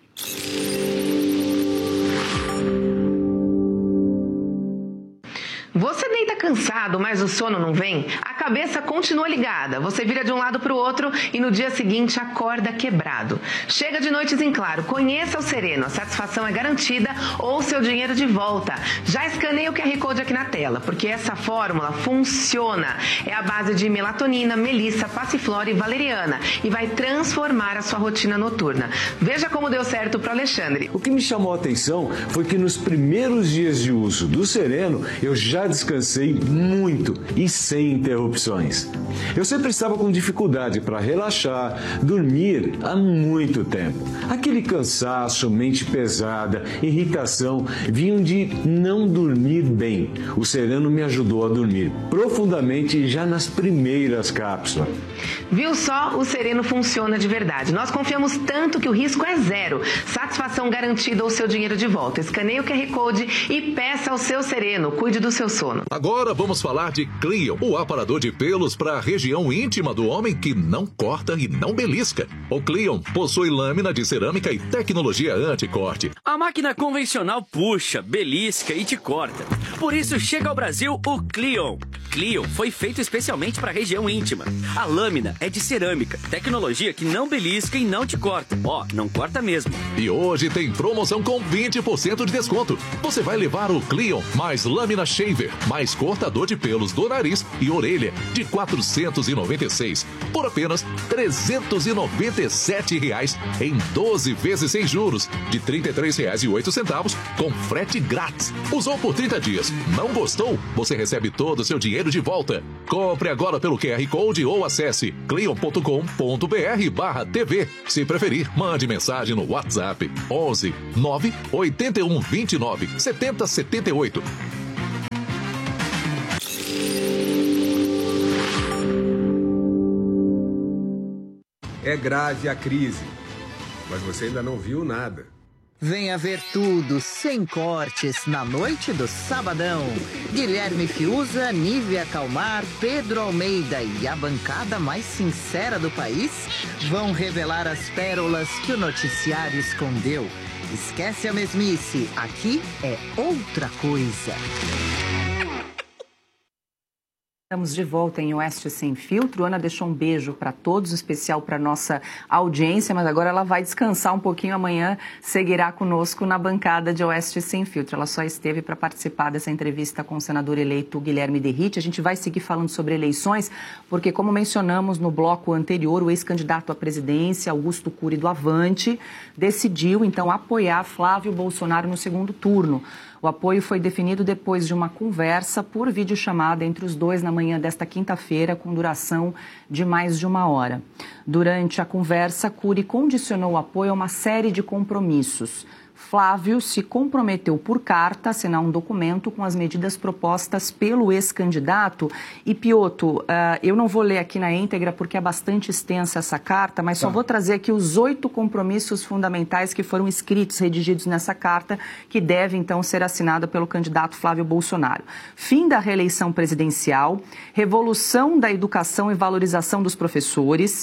Você deita cansado, mas o sono não vem? A cabeça continua ligada. Você vira de um lado para o outro e no dia seguinte acorda quebrado. Chega de noites em claro. Conheça o Sereno. A satisfação é garantida ou seu dinheiro de volta. Já escaneia o QR Code aqui na tela, porque essa fórmula funciona. É a base de melatonina, melissa, passiflora e valeriana e vai transformar a sua rotina noturna. Veja como deu certo para o Alexandre. O que me chamou a atenção foi que nos primeiros dias de uso do Sereno, eu já descansei muito e sem interrupções. Eu sempre estava com dificuldade para relaxar, dormir há muito tempo. Aquele cansaço, mente pesada, irritação vinham de não dormir bem. O Sereno me ajudou a dormir profundamente já nas primeiras cápsulas. Viu só? O Sereno funciona de verdade. Nós confiamos tanto que o risco é zero. Satisfação garantida ou seu dinheiro de volta. Escaneie o QR Code e peça ao seu Sereno. Cuide do seu sono. Agora vamos falar de Cleon, o aparador de pelos para a região íntima do homem que não corta e não belisca. O Cleon possui lâmina de cerâmica e tecnologia anti-corte. A máquina convencional puxa, belisca e te corta. Por isso chega ao Brasil o Cleon. Clio foi feito especialmente para a região íntima. A lâmina é de cerâmica, tecnologia que não belisca e não te corta. Ó, não corta mesmo. E hoje tem promoção com 20% de desconto. Você vai levar o Clio mais lâmina shaver, mais cortador de pelos do nariz e orelha de R$ 496 por apenas R$ 397 em 12 vezes sem juros de R$ 33,08 com frete grátis. Usou por 30 dias, não gostou? Você recebe todo o seu dinheiro de volta. Compre agora pelo QR Code ou acesse clion.com.br/TV. Se preferir, mande mensagem no WhatsApp 11 9 81 29 70 78. É grave a crise, mas você ainda não viu nada. Venha ver tudo, sem cortes, na noite do Sabadão. Guilherme Fiuza, Nívia Calmar, Pedro Almeida e a bancada mais sincera do país vão revelar as pérolas que o noticiário escondeu. Esquece a mesmice, aqui é outra coisa. Estamos de volta em Oeste Sem Filtro. Ana deixou um beijo para todos, especial para nossa audiência, mas agora ela vai descansar um pouquinho. Amanhã seguirá conosco na bancada de Oeste Sem Filtro. Ela só esteve para participar dessa entrevista com o senador eleito Guilherme De Ritt. A gente vai seguir falando sobre eleições, porque, como mencionamos no bloco anterior, o ex-candidato à presidência, Augusto Cury do Avante, decidiu, então, apoiar Flávio Bolsonaro no segundo turno. O apoio foi definido depois de uma conversa por videochamada entre os dois na manhã desta quinta-feira, com duração de mais de 1 hora. Durante a conversa, Cury condicionou o apoio a uma série de compromissos. Flávio se comprometeu por carta a assinar um documento com as medidas propostas pelo ex-candidato. E, Piotto, eu não vou ler aqui na íntegra porque é bastante extensa essa carta, mas só vou trazer aqui os 8 compromissos fundamentais que foram escritos, redigidos nessa carta, que deve, então, ser assinada pelo candidato Flávio Bolsonaro. Fim da reeleição presidencial, revolução da educação e valorização dos professores,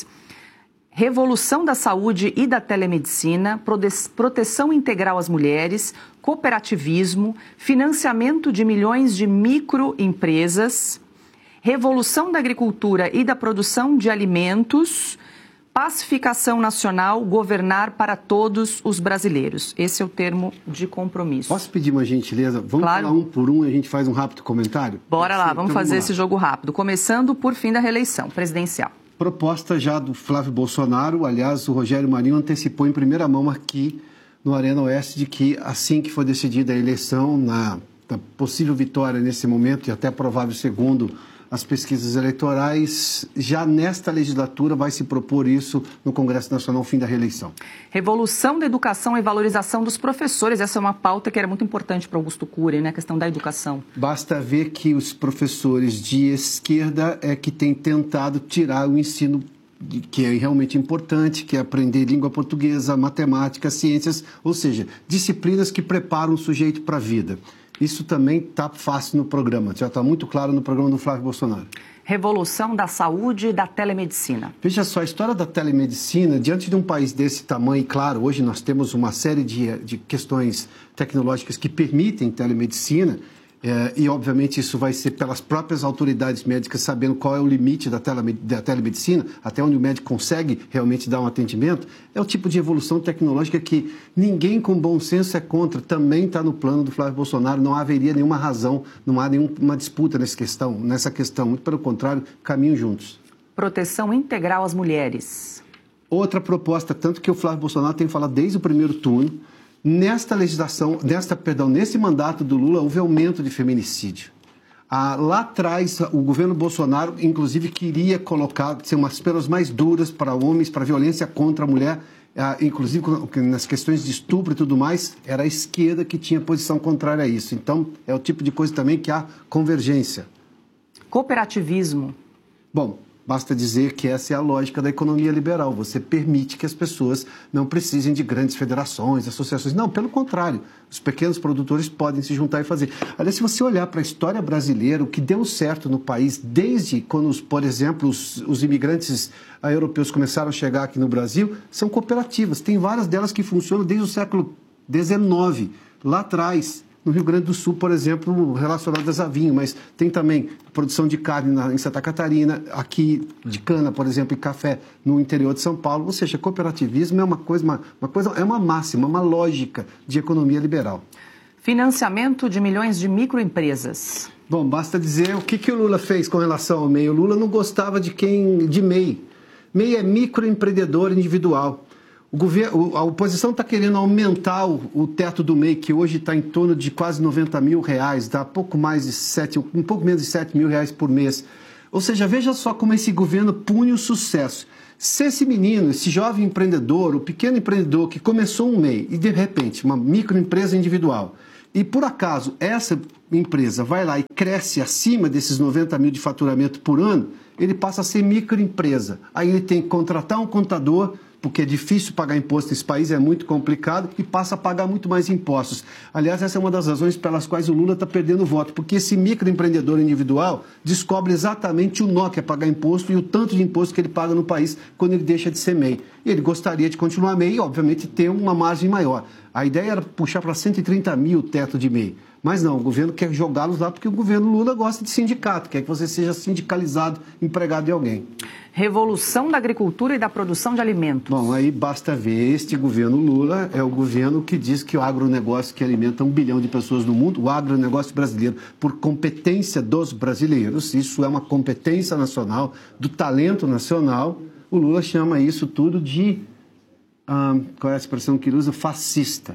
revolução da saúde e da telemedicina, proteção integral às mulheres, cooperativismo, financiamento de milhões de microempresas, revolução da agricultura e da produção de alimentos, pacificação nacional, governar para todos os brasileiros. Esse é o termo de compromisso. Posso pedir uma gentileza? Vamos falar um por um e a gente faz um rápido comentário? Bora lá, vamos fazer esse jogo rápido. Começando por fim da reeleição presidencial. Proposta já do Flávio Bolsonaro, aliás, o Rogério Marinho antecipou em primeira mão aqui no Arena Oeste de que assim que for decidida a eleição, na possível vitória nesse momento e até provável segundo as pesquisas eleitorais, já nesta legislatura vai se propor isso no Congresso Nacional, fim da reeleição. Revolução da educação e valorização dos professores. Essa é uma pauta que era muito importante para Augusto Cury, né? A questão da educação. Basta ver que os professores de esquerda é que têm tentado tirar o ensino que é realmente importante, que é aprender língua portuguesa, matemática, ciências, ou seja, disciplinas que preparam o sujeito para a vida. Isso também está fácil no programa, já está muito claro no programa do Flávio Bolsonaro. Revolução da saúde e da telemedicina. Veja só, a história da telemedicina, diante de um país desse tamanho, e claro, hoje nós temos uma série de questões tecnológicas que permitem telemedicina, e obviamente isso vai ser pelas próprias autoridades médicas sabendo qual é o limite da telemedicina, até onde o médico consegue realmente dar um atendimento, é o tipo de evolução tecnológica que ninguém com bom senso é contra, também está no plano do Flávio Bolsonaro, não haveria nenhuma razão, não há nenhuma disputa nessa questão, muito pelo contrário, caminham juntos. Proteção integral às mulheres. Outra proposta, tanto que o Flávio Bolsonaro tem falado desde o primeiro turno. Nesse mandato do Lula, houve aumento de feminicídio. Lá atrás, o governo Bolsonaro, inclusive, queria colocar umas penas mais duras para homens, para violência contra a mulher, inclusive nas questões de estupro e tudo mais, era a esquerda que tinha posição contrária a isso. Então, é o tipo de coisa também que há convergência. Cooperativismo. Bom, basta dizer que essa é a lógica da economia liberal. Você permite que as pessoas não precisem de grandes federações, associações. Não, pelo contrário. Os pequenos produtores podem se juntar e fazer. Aliás, se você olhar para a história brasileira, o que deu certo no país, desde quando, por exemplo, os imigrantes europeus começaram a chegar aqui no Brasil, são cooperativas. Tem várias delas que funcionam desde o século XIX, lá atrás. no Rio Grande do Sul, por exemplo, relacionadas a vinho, mas tem também produção de carne em Santa Catarina, aqui de cana, por exemplo, e café no interior de São Paulo. Ou seja, cooperativismo é é uma máxima, uma lógica de economia liberal. Financiamento de milhões de microempresas. Bom, basta dizer o que o Lula fez com relação ao MEI. O Lula não gostava de MEI. MEI é microempreendedor individual. A oposição está querendo aumentar o teto do MEI, que hoje está em torno de quase R$90 mil, dá um pouco menos de R$7 mil por mês. Ou seja, veja só como esse governo pune o sucesso. Se esse menino, esse jovem empreendedor, o pequeno empreendedor que começou um MEI e de repente uma microempresa individual, e por acaso essa empresa vai lá e cresce acima desses 90 mil de faturamento por ano, ele passa a ser microempresa. Aí ele tem que contratar um contador, porque é difícil pagar imposto nesse país, é muito complicado, e passa a pagar muito mais impostos. Aliás, essa é uma das razões pelas quais o Lula está perdendo voto, porque esse microempreendedor individual descobre exatamente o nó que é pagar imposto e o tanto de imposto que ele paga no país quando ele deixa de ser MEI. E ele gostaria de continuar MEI e, obviamente, ter uma margem maior. A ideia era puxar para 130 mil o teto de MEI. Mas não, o governo quer jogá-los lá porque o governo Lula gosta de sindicato, quer que você seja sindicalizado, empregado de alguém. Revolução da agricultura e da produção de alimentos. Bom, aí basta ver, este governo Lula é o governo que diz que o agronegócio que alimenta 1 bilhão de pessoas no mundo, o agronegócio brasileiro, por competência dos brasileiros, isso é uma competência nacional, do talento nacional, o Lula chama isso tudo de, qual é a expressão que ele usa? Fascista.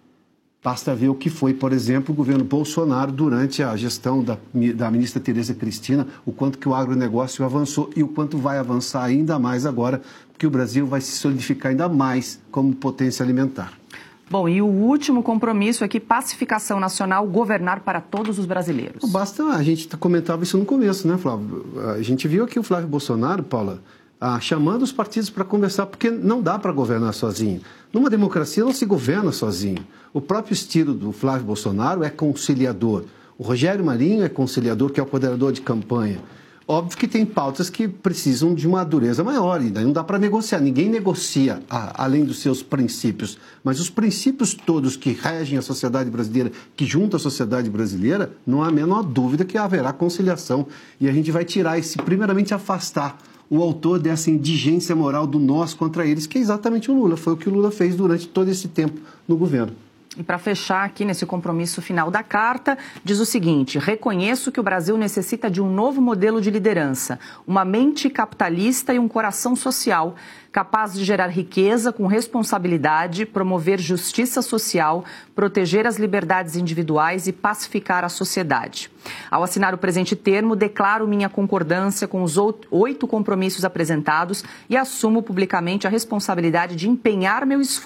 Basta ver o que foi, por exemplo, o governo Bolsonaro durante a gestão da ministra Tereza Cristina, o quanto que o agronegócio avançou e o quanto vai avançar ainda mais agora, porque o Brasil vai se solidificar ainda mais como potência alimentar. Bom, e o último compromisso é que pacificação nacional, governar para todos os brasileiros. Basta, a gente comentava isso no começo, né, Flávio? A gente viu aqui o Flávio Bolsonaro, Paula, chamando os partidos para conversar, porque não dá para governar sozinho. Numa democracia não se governa sozinho. O próprio estilo do Flávio Bolsonaro é conciliador. O Rogério Marinho é conciliador, que é o coordenador de campanha. Óbvio que tem pautas que precisam de uma dureza maior, e daí não dá para negociar. Ninguém negocia além dos seus princípios. Mas os princípios todos que regem a sociedade brasileira, que juntam a sociedade brasileira, não há a menor dúvida que haverá conciliação. E a gente vai tirar primeiramente afastar o autor dessa indigência moral do nós contra eles, que é exatamente o Lula. Foi o que o Lula fez durante todo esse tempo no governo. E para fechar aqui nesse compromisso final da carta, diz o seguinte: reconheço que o Brasil necessita de um novo modelo de liderança, uma mente capitalista e um coração social, capaz de gerar riqueza com responsabilidade, promover justiça social, proteger as liberdades individuais e pacificar a sociedade. Ao assinar o presente termo, declaro minha concordância com os 8 compromissos apresentados e assumo publicamente a responsabilidade de empenhar meus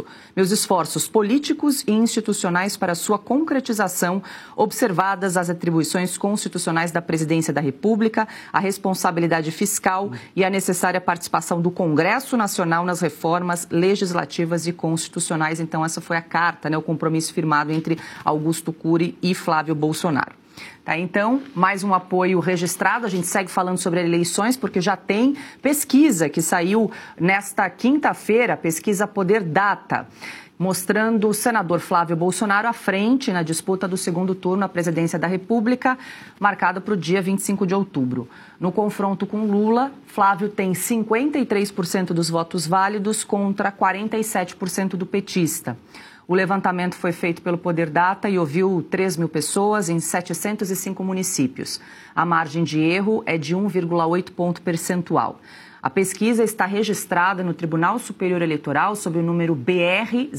esforços políticos e institucionais para sua concretização, observadas as atribuições constitucionais da Presidência da República, a responsabilidade fiscal e a necessária participação do Congresso Nacional nas reformas legislativas e constitucionais. Então, essa foi a carta, o compromisso firmado entre Augusto Cury e Flávio Bolsonaro. Tá, então, mais um apoio registrado. A gente segue falando sobre eleições, porque já tem pesquisa que saiu nesta quinta-feira, pesquisa Poder Data, mostrando o senador Flávio Bolsonaro à frente na disputa do segundo turno à presidência da República, marcada para o dia 25 de outubro. No confronto com Lula, Flávio tem 53% dos votos válidos contra 47% do petista. O levantamento foi feito pelo Poder Data e ouviu 3 mil pessoas em 705 municípios. A margem de erro é de 1,8 ponto percentual. A pesquisa está registrada no Tribunal Superior Eleitoral sob o número BR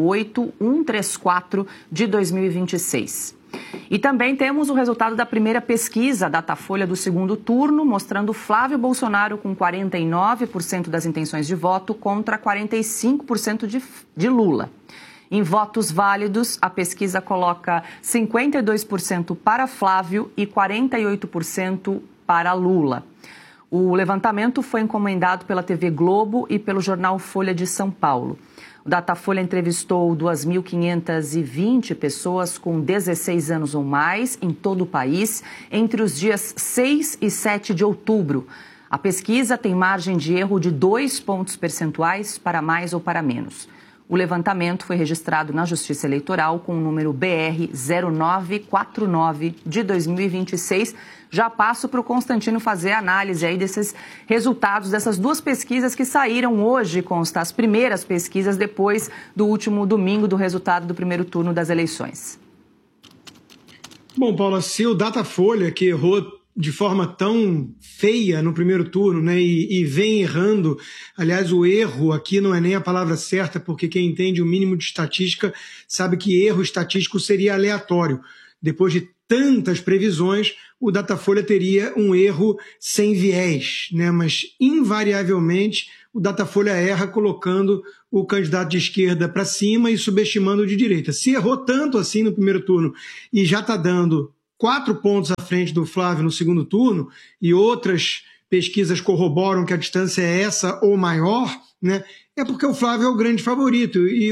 08134 de 2026. E também temos o resultado da primeira pesquisa Datafolha do segundo turno, mostrando Flávio Bolsonaro com 49% das intenções de voto contra 45% de Lula. Em votos válidos, a pesquisa coloca 52% para Flávio e 48% para Lula. O levantamento foi encomendado pela TV Globo e pelo jornal Folha de São Paulo. O Datafolha entrevistou 2.520 pessoas com 16 anos ou mais em todo o país entre os dias 6 e 7 de outubro. A pesquisa tem margem de erro de 2 pontos percentuais para mais ou para menos. O levantamento foi registrado na Justiça Eleitoral com o número BR 0949 de 2026. Já passo para o Constantino fazer a análise aí desses resultados dessas duas pesquisas que saíram hoje, Consta, as primeiras pesquisas depois do último domingo do resultado do primeiro turno das eleições. Bom, Paula, se o Datafolha, que errou de forma tão feia no primeiro turno, né, e vem errando, aliás, o erro aqui não é nem a palavra certa, porque quem entende o mínimo de estatística sabe que erro estatístico seria aleatório. Depois de tantas previsões, o Datafolha teria um erro sem viés, né, mas invariavelmente o Datafolha erra colocando o candidato de esquerda para cima e subestimando o de direita. Se errou tanto assim no primeiro turno e já está dando 4 pontos à frente do Flávio no segundo turno, e outras pesquisas corroboram que a distância é essa ou maior, né? É porque o Flávio é o grande favorito. E